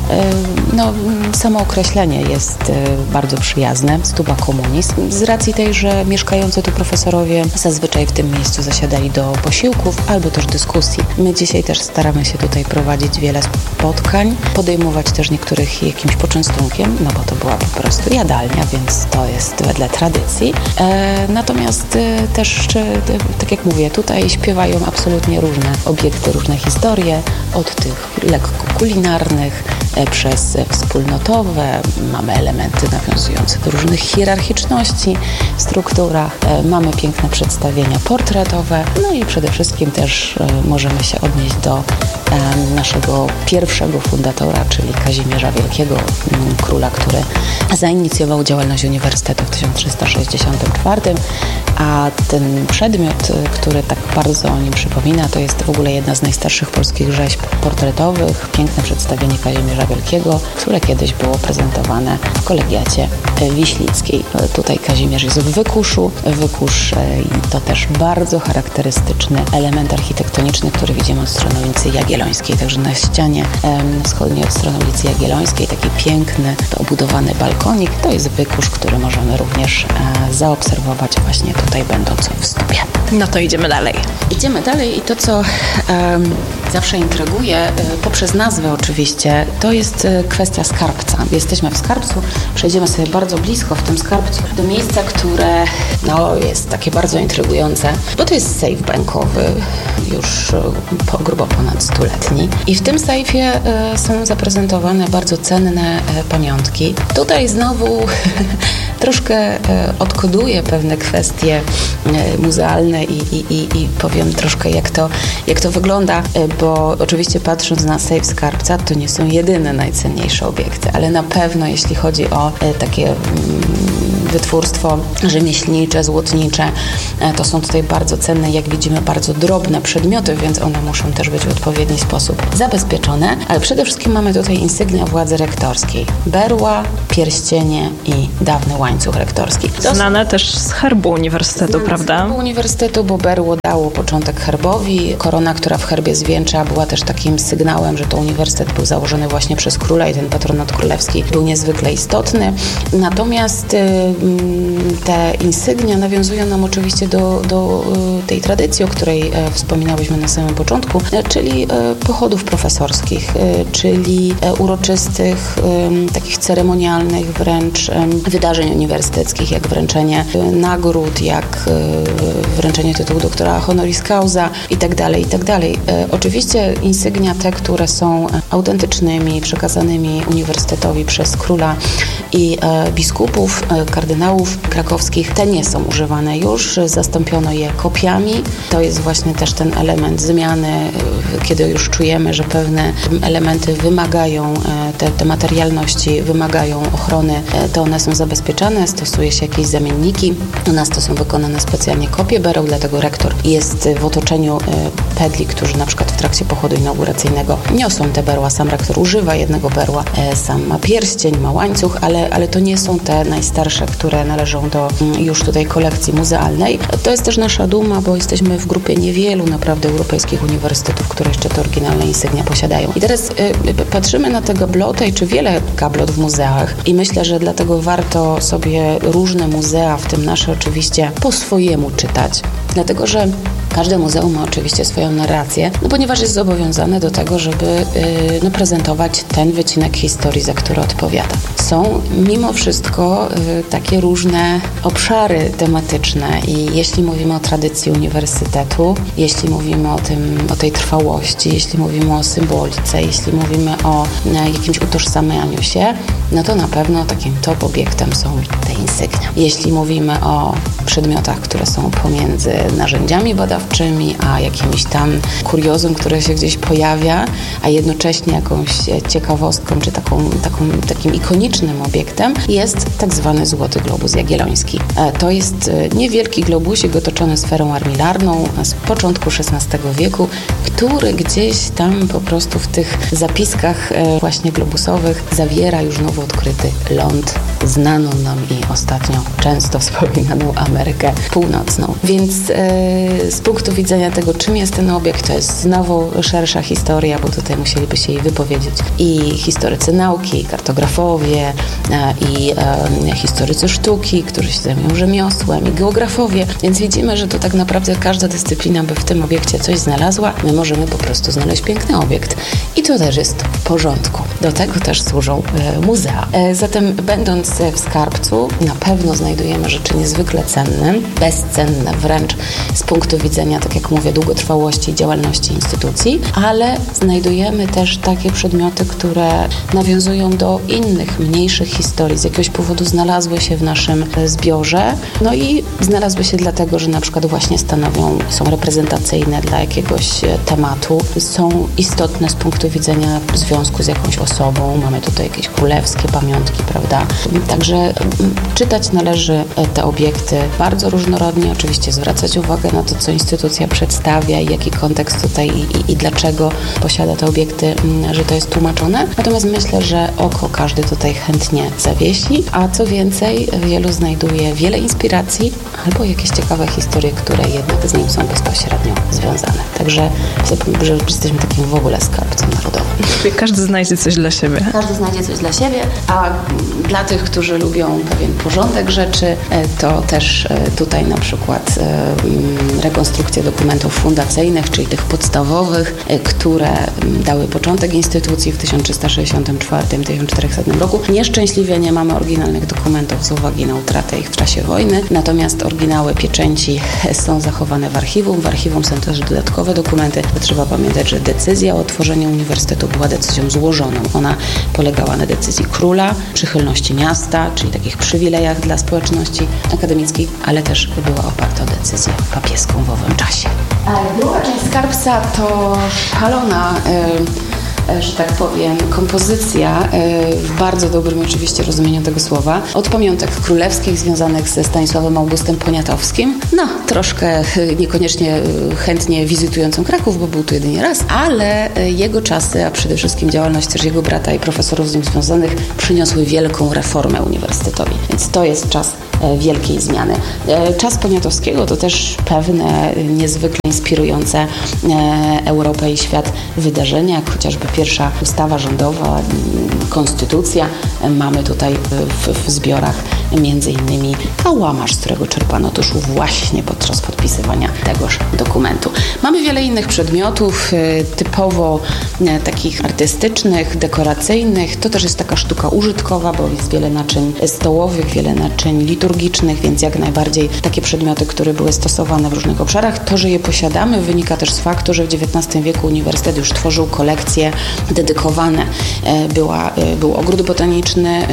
No, samo określenie jest bardzo przyjazne, stuba communis. Z racji tej, że mieszkający tu profesorowie zazwyczaj w tym miejscu zasiadali do posiłków albo też dyskusji. My dzisiaj też staramy się tutaj prowadzić wiele spotkań, podejmować też niektórych jakimś poczęstunkiem, no bo to była po prostu jadalnia, więc to jest wedle tradycji. Natomiast też, tak jak mówię, tutaj śpiewają absolutnie różne obiekty, różne historie, od tych lekko kulinarnych, przez wspólnotowe. Mamy elementy nawiązujące do różnych hierarchiczności w strukturach. Mamy piękne przedstawienia portretowe. No i przede wszystkim też możemy się odnieść do naszego pierwszego fundatora, czyli Kazimierza Wielkiego, króla, który zainicjował działalność uniwersytetu w 1364, a ten przedmiot, który tak bardzo o nim przypomina, to jest w ogóle jedna z najstarszych polskich rzeźb portretowych, piękne przedstawienie Kazimierza Kazimierza Wielkiego, które kiedyś było prezentowane w Kolegiacie Wiślickiej. Tutaj Kazimierz jest w wykuszu. Wykusz to też bardzo charakterystyczny element architektoniczny, który widzimy od strony ulicy Jagiellońskiej. Także na ścianie wschodniej od strony ulicy Jagiellońskiej taki piękny, obudowany balkonik. To jest wykusz, który możemy również zaobserwować właśnie tutaj będąc w Stupie. No to idziemy dalej. Idziemy dalej i to, co zawsze intryguje, poprzez nazwę oczywiście, to jest kwestia skarbca. Jesteśmy w skarbcu, przejdziemy sobie bardzo blisko w tym skarbcu do miejsca, które jest takie bardzo intrygujące, bo to jest sejf bankowy, już grubo ponad 100-letni. I w tym sejfie są zaprezentowane bardzo cenne pamiątki. Tutaj znowu troszkę odkoduję pewne kwestie muzealne i powiem troszkę jak to wygląda, bo oczywiście patrząc na sejf skarbca, to nie są jedyne najcenniejsze obiekty, ale na pewno jeśli chodzi o takie wytwórstwo rzemieślnicze, złotnicze, to są tutaj bardzo cenne, jak widzimy, bardzo drobne przedmioty, więc one muszą też być w odpowiedni sposób zabezpieczone, ale przede wszystkim mamy tutaj insygnia władzy rektorskiej. Berła, pierścienie i dawny łańcuch rektorski. Znane też z herbu uniwersytetu, prawda? Z herbu uniwersytetu, bo berło dało początek herbowi. Korona, która w herbie zwieńcza, była też takim sygnałem, że to uniwersytet był założony właśnie przez króla i ten patronat królewski był niezwykle istotny. Natomiast te insygnia nawiązują nam oczywiście do tej tradycji, o której wspominałyśmy na samym początku, czyli pochodów profesorskich, czyli uroczystych, takich ceremonialnych wręcz wydarzeń uniwersyteckich, jak wręczenie nagród, jak wręczenie tytułu doktora honoris causa itd. Oczywiście insygnia te, które są autentycznymi, przekazanymi uniwersytetowi przez króla i biskupów, kardynałów krakowskich, te nie są używane już, zastąpiono je kopiami. To jest właśnie też ten element zmiany, kiedy już czujemy, że pewne elementy wymagają, te materialności wymagają ochrony, to one są zabezpieczane, stosuje się jakieś zamienniki. U nas to są wykonane specjalnie kopie bereł, dlatego rektor jest w otoczeniu pedli, którzy na przykład w trakcie pochodu inauguracyjnego niosą te berła. Sam rektor używa jednego berła, sam ma pierścień, ma łańcuch, ale to nie są te najstarsze, które należą do już tutaj kolekcji muzealnej. To jest też nasza duma, bo jesteśmy w grupie niewielu naprawdę europejskich uniwersytetów, które jeszcze te oryginalne insygnia posiadają. I teraz patrzymy na te gabloty, czy wiele gablot w muzeach i myślę, że dlatego warto sobie różne muzea, w tym nasze oczywiście, po swojemu czytać. Dlatego, że każde muzeum ma oczywiście swoją narrację, ponieważ jest zobowiązane do tego, żeby prezentować ten wycinek historii, za który odpowiada. Są mimo wszystko takie różne obszary tematyczne i jeśli mówimy o tradycji uniwersytetu, jeśli mówimy o tej trwałości, jeśli mówimy o symbolice, jeśli mówimy o jakimś utożsamianiu się, no to na pewno takim top obiektem są te insygnia. Jeśli mówimy o przedmiotach, które są pomiędzy narzędziami badawczymi, a jakimś tam kuriozum, które się gdzieś pojawia, a jednocześnie jakąś ciekawostką, czy takim ikonicznym obiektem jest tak zwany Złoty Globus Jagielloński. To jest niewielki globusik otoczony sferą armilarną z początku XVI wieku, który gdzieś tam po prostu w tych zapiskach właśnie globusowych zawiera już nowo odkryty ląd, znaną nam i ostatnio często wspominaną Amerykę Północną. Więc z punktu widzenia tego, czym jest ten obiekt, to jest znowu szersza historia, bo tutaj musieliby się jej wypowiedzieć i historycy nauki, i kartografowie, i historycy sztuki, którzy się zajmują rzemiosłem, i geografowie. Więc widzimy, że to tak naprawdę każda dyscyplina by w tym obiekcie coś znalazła. My możemy po prostu znaleźć piękny obiekt i to też jest w porządku. Do tego też służą muzea. Zatem będąc w skarbcu na pewno znajdujemy rzeczy niezwykle cenne, bezcenne wręcz z punktu widzenia, tak jak mówię, długotrwałości działalności instytucji, ale znajdujemy też takie przedmioty, które nawiązują do innych, mniej najróżniejszych historii z jakiegoś powodu znalazły się w naszym zbiorze. No i znalazły się dlatego, że na przykład właśnie są reprezentacyjne dla jakiegoś tematu, są istotne z punktu widzenia związku z jakąś osobą. Mamy tutaj jakieś królewskie pamiątki, prawda? Także czytać należy te obiekty bardzo różnorodnie, oczywiście zwracać uwagę na to, co instytucja przedstawia i jaki kontekst tutaj i dlaczego posiada te obiekty, że to jest tłumaczone. Natomiast myślę, że oko każdy tutaj chętnie zawiesi, a co więcej, wielu znajduje wiele inspiracji albo jakieś ciekawe historie, które jednak z nim są bezpośrednio związane. Także że jesteśmy takim w ogóle skarbcem narodowym. Każdy znajdzie coś dla siebie. Każdy znajdzie coś dla siebie, a dla tych, którzy lubią pewien porządek rzeczy, to też tutaj na przykład rekonstrukcje dokumentów fundacyjnych, czyli tych podstawowych, które dały początek instytucji w 1364-1400 roku. Nieszczęśliwie nie mamy oryginalnych dokumentów z uwagi na utratę ich w czasie wojny, natomiast oryginały pieczęci są zachowane w archiwum. W archiwum są też dodatkowe dokumenty. Trzeba pamiętać, że decyzja o otworzeniu uniwersytetu była decyzją złożoną. Ona polegała na decyzji króla, przychylności miasta, czyli takich przywilejach dla społeczności akademickiej, ale też była oparta o decyzję papieską w owym czasie. Druga część skarbca to szalona, że tak powiem, kompozycja w bardzo dobrym oczywiście rozumieniu tego słowa. Od pamiątek królewskich związanych ze Stanisławem Augustem Poniatowskim. No, troszkę niekoniecznie chętnie wizytującą Kraków, bo był tu jedynie raz, ale jego czasy, a przede wszystkim działalność też jego brata i profesorów z nim związanych przyniosły wielką reformę uniwersytetowi. Więc to jest czas wielkiej zmiany. Czas Poniatowskiego to też pewne niezwykle inspirujące Europę i świat wydarzenia, jak chociażby pierwsza ustawa rządowa, konstytucja. Mamy tutaj w zbiorach między innymi kałamarz, z którego czerpano tusz właśnie podczas podpisywania tegoż dokumentu. Mamy wiele innych przedmiotów, typowo takich artystycznych, dekoracyjnych. To też jest taka sztuka użytkowa, bo jest wiele naczyń stołowych, wiele naczyń liturgicznych, więc jak najbardziej takie przedmioty, które były stosowane w różnych obszarach. To, że je posiadamy, wynika też z faktu, że w XIX wieku uniwersytet już tworzył kolekcje dedykowane. Był ogród botaniczny,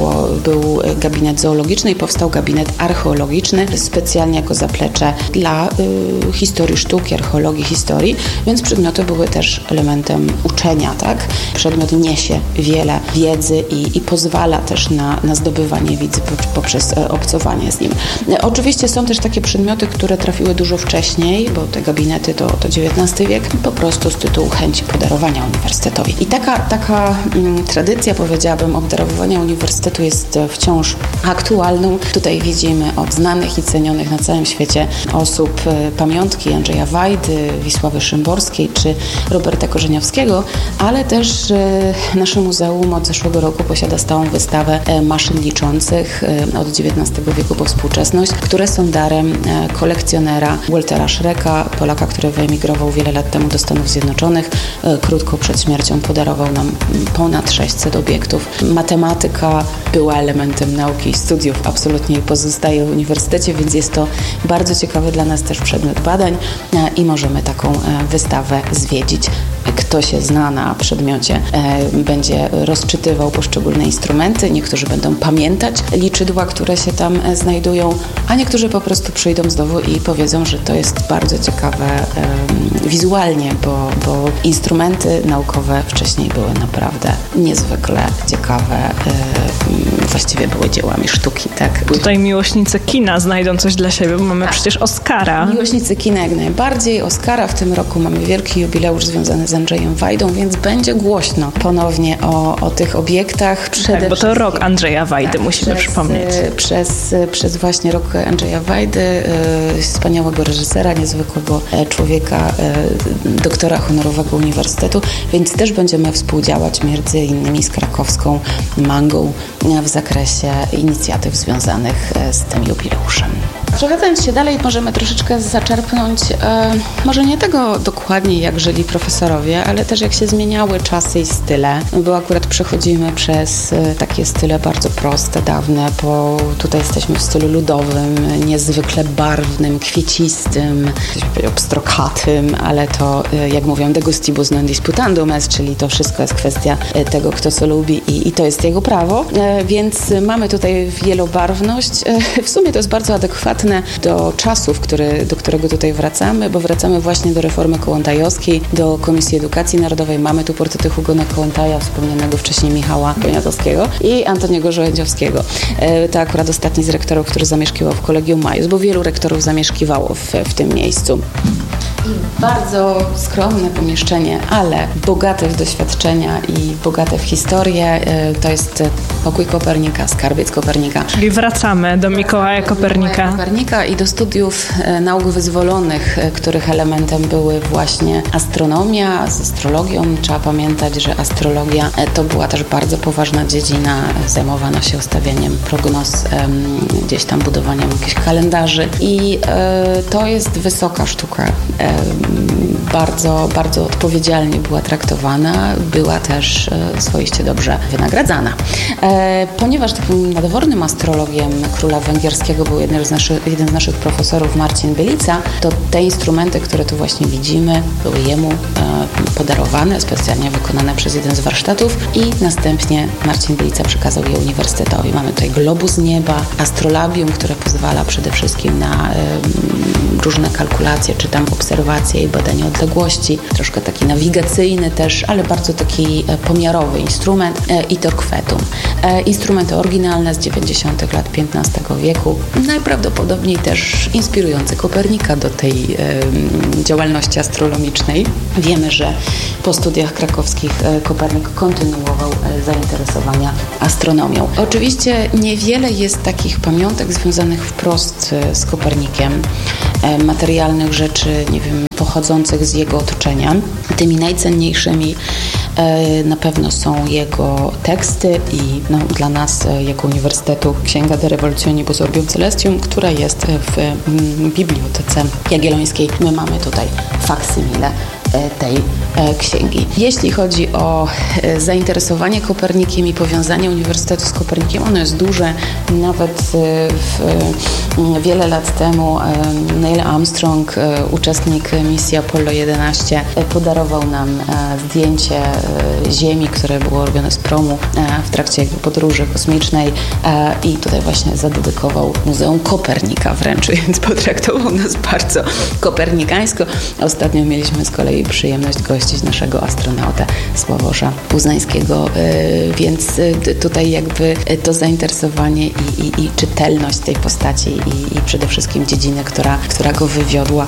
był gabinet zoologiczny i powstał gabinet archeologiczny, specjalnie jako zaplecze dla historii sztuki, archeologii, historii, więc przedmioty były też elementem uczenia, tak? Przedmiot niesie wiele wiedzy i pozwala też na zdobywanie wiedzy poprzez obcowanie z nim. Oczywiście są też takie przedmioty, które trafiły dużo wcześniej, bo te gabinety to XIX wiek, po prostu z tytułu chęci podarowania uniwersytetowi. I taka tradycja, powiedziałabym, obdarowywania uniwersytetu jest wciąż aktualną. Tutaj widzimy od znanych i cenionych na całym świecie osób pamiątki Andrzeja Wajdy, Wisławy Szymborskiej czy Roberta Korzeniowskiego, ale też nasze muzeum od zeszłego roku posiada stałą wystawę maszyn liczących od XIX wieku po współczesność, które są darem kolekcjonera Waltera Schrecka, Polaka, który wyemigrował wiele lat temu do Stanów Zjednoczonych. Krótko przed śmiercią podarował nam ponad 600 obiektów. Matematyka była elementem nauki i studiów, absolutnie pozostaje w uniwersytecie, więc jest to bardzo ciekawy dla nas też przedmiot badań i możemy taką wystawę zwiedzić. Kto się zna na przedmiocie, będzie rozczytywał poszczególne instrumenty. Niektórzy będą pamiętać liczydła, które się tam znajdują, a niektórzy po prostu przyjdą znowu i powiedzą, że to jest bardzo ciekawe wizualnie, bo instrumenty naukowe wcześniej były naprawdę niezwykle ciekawe. Właściwie były dziełami sztuki, tak? Tutaj miłośnicy kina znajdą coś dla siebie, bo mamy przecież Oscara. Miłośnicy kina jak najbardziej. Oscara w tym roku mamy wielki jubileusz związany z Andrzejem Wajdą, więc będzie głośno ponownie o tych obiektach. Tak, bo to rok Andrzeja Wajdy, musimy przypomnieć. Przez właśnie rok Andrzeja Wajdy, wspaniałego reżysera, niezwykłego człowieka, doktora honorowego uniwersytetu, więc też będziemy współdziałać między innymi z krakowską Mangą w zakresie inicjatyw związanych z tym jubileuszem. Przechadzając się dalej, możemy troszeczkę zaczerpnąć, może nie tego dokładnie, jak żyli profesorowie, ale też jak się zmieniały czasy i style, bo akurat przechodzimy przez takie style bardzo proste, dawne, bo tutaj jesteśmy w stylu ludowym, niezwykle barwnym, kwiecistym, pstrokatym, ale to, jak mówią, de gustibus non disputandum est, czyli to wszystko jest kwestia tego, kto co lubi i to jest jego prawo, więc mamy tutaj wielobarwność. W sumie to jest bardzo adekwatne do czasów, do którego tutaj wracamy, bo wracamy właśnie do reformy kołłątajowskiej, do Komisji Edukacji Narodowej. Mamy tu portrety Hugona Kołłątaja, wspomnianego wcześniej Michała Poniatowskiego i Antoniego Żołędziowskiego. To akurat ostatni z rektorów, który zamieszkiwał w Collegium Maius, bo wielu rektorów zamieszkiwało w tym miejscu. I bardzo skromne pomieszczenie, ale bogate w doświadczenia i bogate w historię. To jest pokój Kopernika, skarbiec Kopernika. Czyli wracamy do Mikołaja Kopernika i do studiów nauk wyzwolonych, których elementem były właśnie astronomia z astrologią. Trzeba pamiętać, że astrologia to była też bardzo poważna dziedzina. Zajmowano się ustawianiem prognoz, gdzieś tam budowaniem jakichś kalendarzy i to jest wysoka sztuka. Bardzo, bardzo odpowiedzialnie była traktowana, była też swoiście dobrze wynagradzana. Ponieważ takim nadwornym astrologiem króla węgierskiego był jeden z naszych profesorów, Marcin Bylica, to te instrumenty, które tu właśnie widzimy, były jemu podarowane, specjalnie wykonane przez jeden z warsztatów i następnie Marcin Bylica przekazał je uniwersytetowi. Mamy tutaj globus nieba, astrolabium, które pozwala przede wszystkim na różne kalkulacje, czy tam obserwacje i badanie odległości. Troszkę taki nawigacyjny też, ale bardzo taki pomiarowy instrument i torquetum. Instrumenty oryginalne z 90. lat XV wieku. Najprawdopodobniej też inspirujący Kopernika do tej działalności astronomicznej. Wiemy, że po studiach krakowskich Kopernik kontynuował zainteresowania astronomią. Oczywiście niewiele jest takich pamiątek związanych wprost z Kopernikiem, materialnych rzeczy, nie wiem, pochodzących z jego otoczenia. Tymi najcenniejszymi na pewno są jego teksty i dla nas, jako Uniwersytetu, Księga De Revolutionibus Orbium Celestium, która jest w Bibliotece Jagiellońskiej. My mamy tutaj faksymile tej księgi. Jeśli chodzi o zainteresowanie Kopernikiem i powiązanie Uniwersytetu z Kopernikiem, ono jest duże. Nawet wiele lat temu Neil Armstrong, uczestnik misji Apollo 11, podarował nam zdjęcie Ziemi, które było robione z promu w trakcie podróży kosmicznej i tutaj właśnie zadedykował Muzeum Kopernika wręcz, więc potraktował nas bardzo kopernikańsko. Ostatnio mieliśmy z kolei przyjemność gościć naszego astronautę Sławosza Uznańskiego, więc tutaj jakby to zainteresowanie i czytelność tej postaci i przede wszystkim dziedziny, która go wywiodła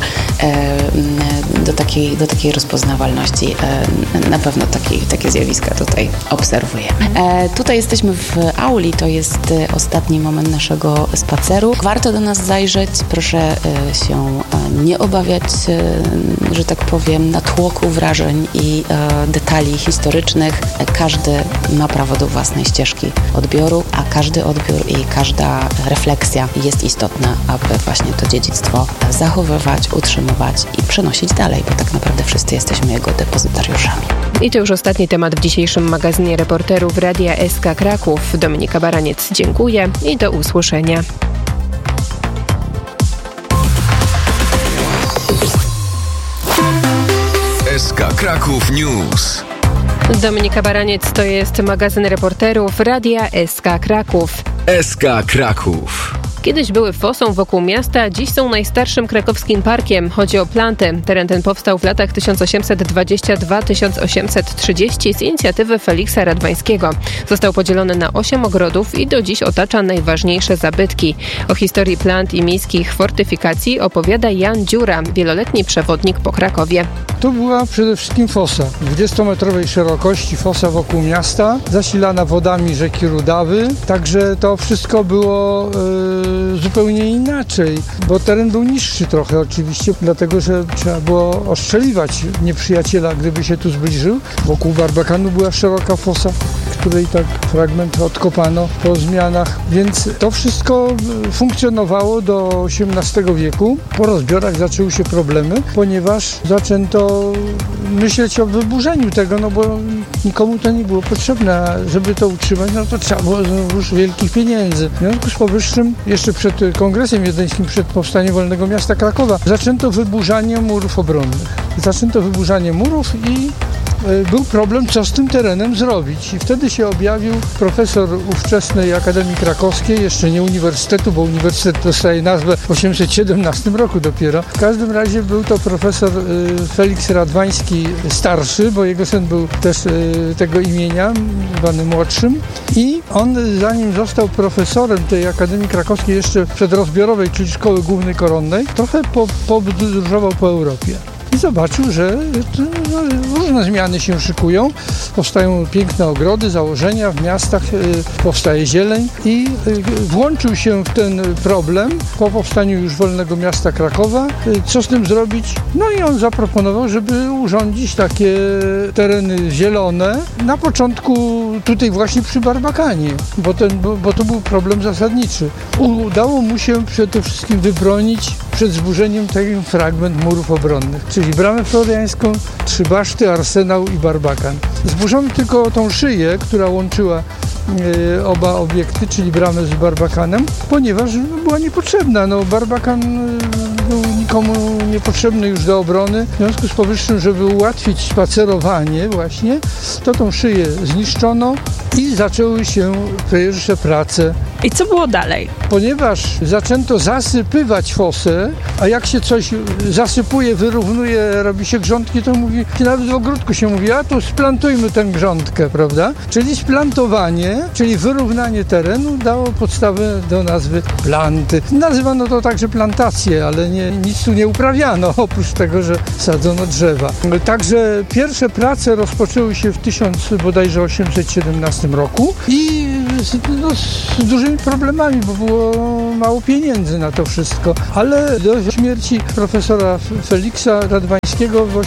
do takiej rozpoznawalności, na pewno takie zjawiska tutaj obserwujemy. Tutaj jesteśmy w auli, to jest ostatni moment naszego spaceru. Warto do nas zajrzeć, proszę się nie obawiać, że tak powiem, natłoku wrażeń i detali historycznych. Każdy ma prawo do własnej ścieżki odbioru, a każdy odbiór i każda refleksja jest istotna, aby właśnie to dziedzictwo zachowywać, utrzymywać i przenosić dalej, bo tak naprawdę wszyscy jesteśmy jego depozytariuszami. I to już ostatni temat w dzisiejszym magazynie reporterów Radia SK Kraków. Dominika Baraniec, dziękuję i do usłyszenia. SK Kraków News. Dominika Baraniec, to jest magazyn reporterów Radia SK Kraków. SK Kraków. Kiedyś były fosą wokół miasta, dziś są najstarszym krakowskim parkiem. Chodzi o Plantę. Teren ten powstał w latach 1822-1830 z inicjatywy Feliksa Radwańskiego. Został podzielony na 8 ogrodów i do dziś otacza najważniejsze zabytki. O historii plant i miejskich fortyfikacji opowiada Jan Dziura, wieloletni przewodnik po Krakowie. To była przede wszystkim fosa. 20-metrowej szerokości fosa wokół miasta, zasilana wodami rzeki Rudawy. Także to wszystko było zupełnie inaczej, bo teren był niższy trochę oczywiście, dlatego że trzeba było ostrzeliwać nieprzyjaciela, gdyby się tu zbliżył. Wokół Barbakanu była szeroka fosa, której tak fragment odkopano po zmianach. Więc to wszystko funkcjonowało do XVIII wieku. Po rozbiorach zaczęły się problemy, ponieważ zaczęto myśleć o wyburzeniu tego, no bo nikomu to nie było potrzebne, a żeby to utrzymać, no to trzeba było już wielkich pieniędzy. W związku z powyższym, jeszcze przed Kongresem Wiedeńskim, przed powstaniem Wolnego Miasta Krakowa, zaczęto wyburzanie murów obronnych. Zaczęto wyburzanie murów i był problem, co z tym terenem zrobić. I wtedy się objawił profesor ówczesnej Akademii Krakowskiej, jeszcze nie uniwersytetu, bo uniwersytet dostaje nazwę w 1817 roku dopiero. W każdym razie był to profesor Feliks Radwański starszy, bo jego syn był też tego imienia, zwany młodszym. I on, zanim został profesorem tej Akademii Krakowskiej, jeszcze przedrozbiorowej, czyli Szkoły Głównej Koronnej, trochę podróżował po Europie. I zobaczył, że różne zmiany się szykują. Powstają piękne ogrody, założenia w miastach, powstaje zieleń i włączył się w ten problem po powstaniu już Wolnego Miasta Krakowa. Co z tym zrobić? No i on zaproponował, żeby urządzić takie tereny zielone. Na początku tutaj właśnie przy Barbakanie, bo to był problem zasadniczy. Udało mu się przede wszystkim wybronić przed zburzeniem ten fragment murów obronnych, czyli Bramę Floriańską, 3 baszty, Arsenał i Barbakan. Zburzono tylko tą szyję, która łączyła oba obiekty, czyli bramę z Barbakanem, ponieważ była niepotrzebna. No, Barbakan był nikomu niepotrzebny już do obrony. W związku z powyższym, żeby ułatwić spacerowanie właśnie, to tą szyję zniszczono i zaczęły się pierwsze prace. I co było dalej? Ponieważ zaczęto zasypywać fosę, a jak się coś zasypuje, wyrównuje, robi się grządki, to mówi, nawet w ogródku się mówi, a tu splantujmy tę grządkę, prawda? Czyli splantowanie, czyli wyrównanie terenu dało podstawę do nazwy planty. Nazywano to także plantacje, ale nic tu nie uprawiano, oprócz tego, że sadzono drzewa. Także pierwsze prace rozpoczęły się w 1817 roku i z dużymi problemami, bo było mało pieniędzy na to wszystko. Ale do śmierci profesora Feliksa Radwańskiego w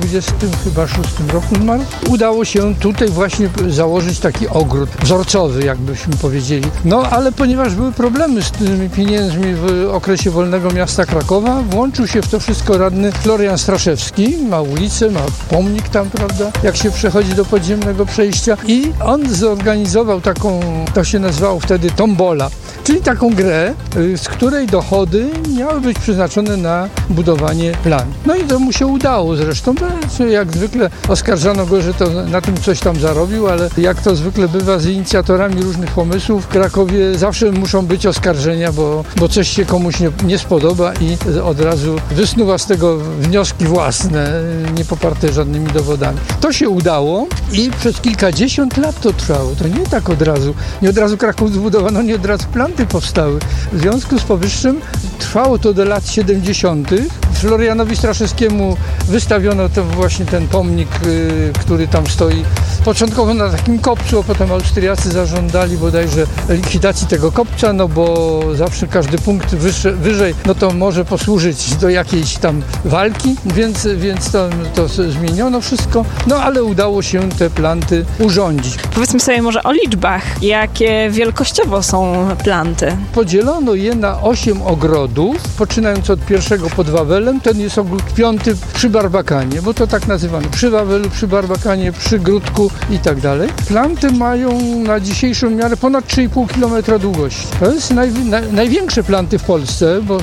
1826 roku zmarł. Udało się tutaj właśnie założyć taki ogród wzorcowy, jakbyśmy powiedzieli. No, ale ponieważ były problemy z tymi pieniędzmi w okresie Wolnego Miasta Krakowa, włączył się w to wszystko radny Florian Straszewski. Ma ulicę, ma pomnik tam, prawda, jak się przechodzi do podziemnego przejścia. I on zorganizował taką, to się nazywało wtedy tombola, czyli taką grę, z której dochody miały być przeznaczone na budowanie plan. No i to mu się udało zresztą, jak zwykle oskarżano go, że to na tym coś tam zarobił, ale jak to zwykle bywa z inicjatorami różnych pomysłów, w Krakowie zawsze muszą być oskarżenia, bo coś się komuś nie spodoba i od razu wysnuwa z tego wnioski własne, nie poparte żadnymi dowodami. To się udało i przez kilkadziesiąt lat to trwało. To nie tak od razu. Nie od razu Kraków zbudowano, nie od razu planty powstały. W związku z powyższym trwało to do lat 70. Florianowi Straszewskiemu wystawiono to właśnie ten pomnik, który tam stoi początkowo na takim kopcu, a potem Austriacy zażądali bodajże likwidacji tego kopca, no bo zawsze każdy punkt wyżej, no to może posłużyć do jakiejś tam walki, więc to zmieniono wszystko, no ale udało się te planty urządzić. Powiedzmy sobie może o liczbach, jakie wielkościowo są planty. Podzielono je na 8 ogrodów, poczynając od pierwszego pod Wawelem, ten jest ogród 5 przy Barbakanie, bo to tak nazywano, przy Wawelu, przy Barbakanie, przy Gródku i tak dalej. Planty mają na dzisiejszą miarę ponad 3,5 km długości. To jest największe planty w Polsce, bo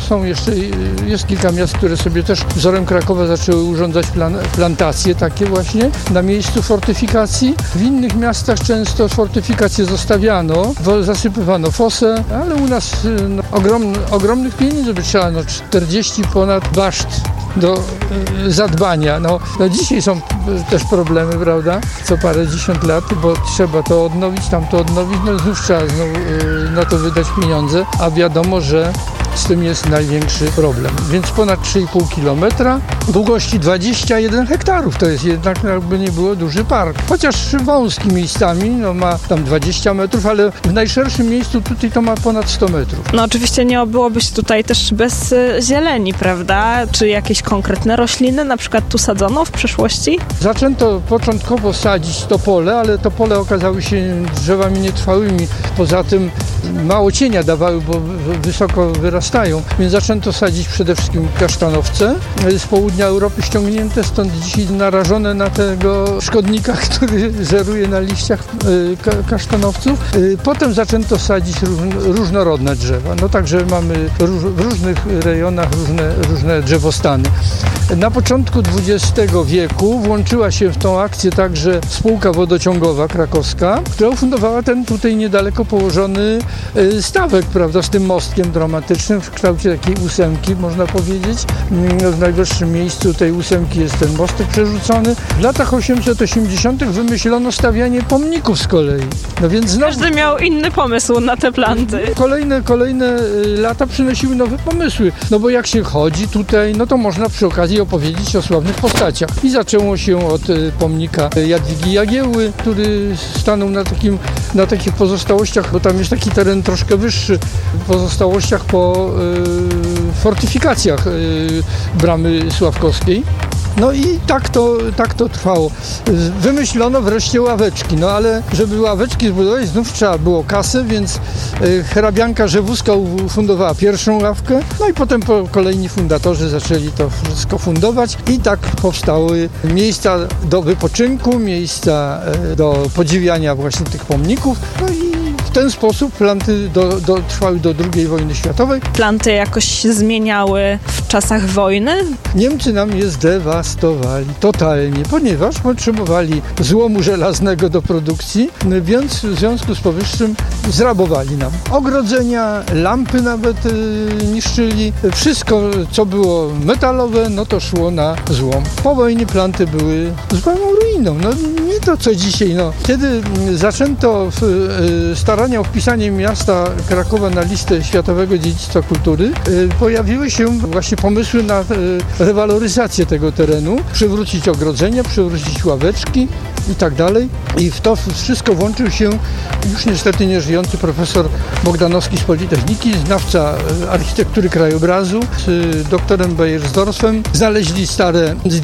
jest kilka miast, które sobie też wzorem Krakowa zaczęły urządzać plantacje takie właśnie na miejscu fortyfikacji. W innych miastach często fortyfikacje zostawiano, zasypywano fosę, ale u nas ogromnych pieniędzy by trzeba, 40 ponad baszt do zadbania. No dzisiaj są też problemy, prawda? Co parędziesiąt lat, bo trzeba to odnowić, tamto odnowić, no znów trzeba na to wydać pieniądze, a wiadomo, że z tym jest największy problem. Więc ponad 3,5 km długości 21 hektarów. To jest jednak, jakby nie było, duży park. Chociaż wąski miejscami, no ma tam 20 metrów, ale w najszerszym miejscu tutaj to ma ponad 100 metrów. No oczywiście nie obyłoby się tutaj też bez zieleni, prawda? Czy jakieś konkretne rośliny na przykład tu sadzono w przeszłości? Zaczęto początkowo sadzić topole, ale topole okazały się drzewami nietrwałymi. Poza tym mało cienia dawały, bo wysoko wyrastają, więc zaczęto sadzić przede wszystkim kasztanowce z południa Europy ściągnięte, stąd dzisiaj narażone na tego szkodnika, który żeruje na liściach kasztanowców. Potem zaczęto sadzić różnorodne drzewa. No także mamy w różnych rejonach różne drzewostany. Na początku XX wieku włączyła się w tą akcję także spółka wodociągowa krakowska, która ufundowała ten tutaj niedaleko położony stawek, prawda, z tym mostkiem dramatycznym w kształcie takiej ósemki, można powiedzieć. W najwyższym miejscu tej ósemki jest ten mostek przerzucony. W latach 880. wymyślono stawianie pomników z kolei. No więc znowu... Każdy miał inny pomysł na te planty. Kolejne lata przynosiły nowe pomysły. No bo jak się chodzi tutaj, no to można przy okazji opowiedzieć o sławnych postaciach. I zaczęło się od pomnika Jadwigi Jagiełły, który stanął na takich pozostałościach, bo tam jest taki teren troszkę wyższy, pozostałościach po fortyfikacjach bramy Sławkowskiej. No i tak to trwało. Wymyślono wreszcie ławeczki, no ale żeby ławeczki zbudować, znów trzeba było kasę, więc hrabianka Rzewuska ufundowała pierwszą ławkę, no i potem kolejni fundatorzy zaczęli to wszystko fundować i tak powstały miejsca do wypoczynku, miejsca do podziwiania właśnie tych pomników, no i w ten sposób planty trwały do II wojny światowej. Planty jakoś się zmieniały w czasach wojny? Niemcy nam je zdewastowali totalnie, ponieważ potrzebowali złomu żelaznego do produkcji, więc w związku z powyższym zrabowali nam ogrodzenia, lampy nawet niszczyli. Wszystko, co było metalowe, no to szło na złom. Po wojnie planty były zupełną ruiną. No nie to, co dzisiaj. No. Kiedy zaczęto starania o wpisanie miasta Krakowa na listę Światowego Dziedzictwa Kultury, pojawiły się właśnie pomysły na rewaloryzację tego terenu, przywrócić ogrodzenia, przywrócić ławeczki i tak dalej. I w to wszystko włączył się już niestety nieżyjący profesor Bogdanowski z Politechniki, znawca architektury krajobrazu, z doktorem Beiersdorfem. Znaleźli stare zdjęcia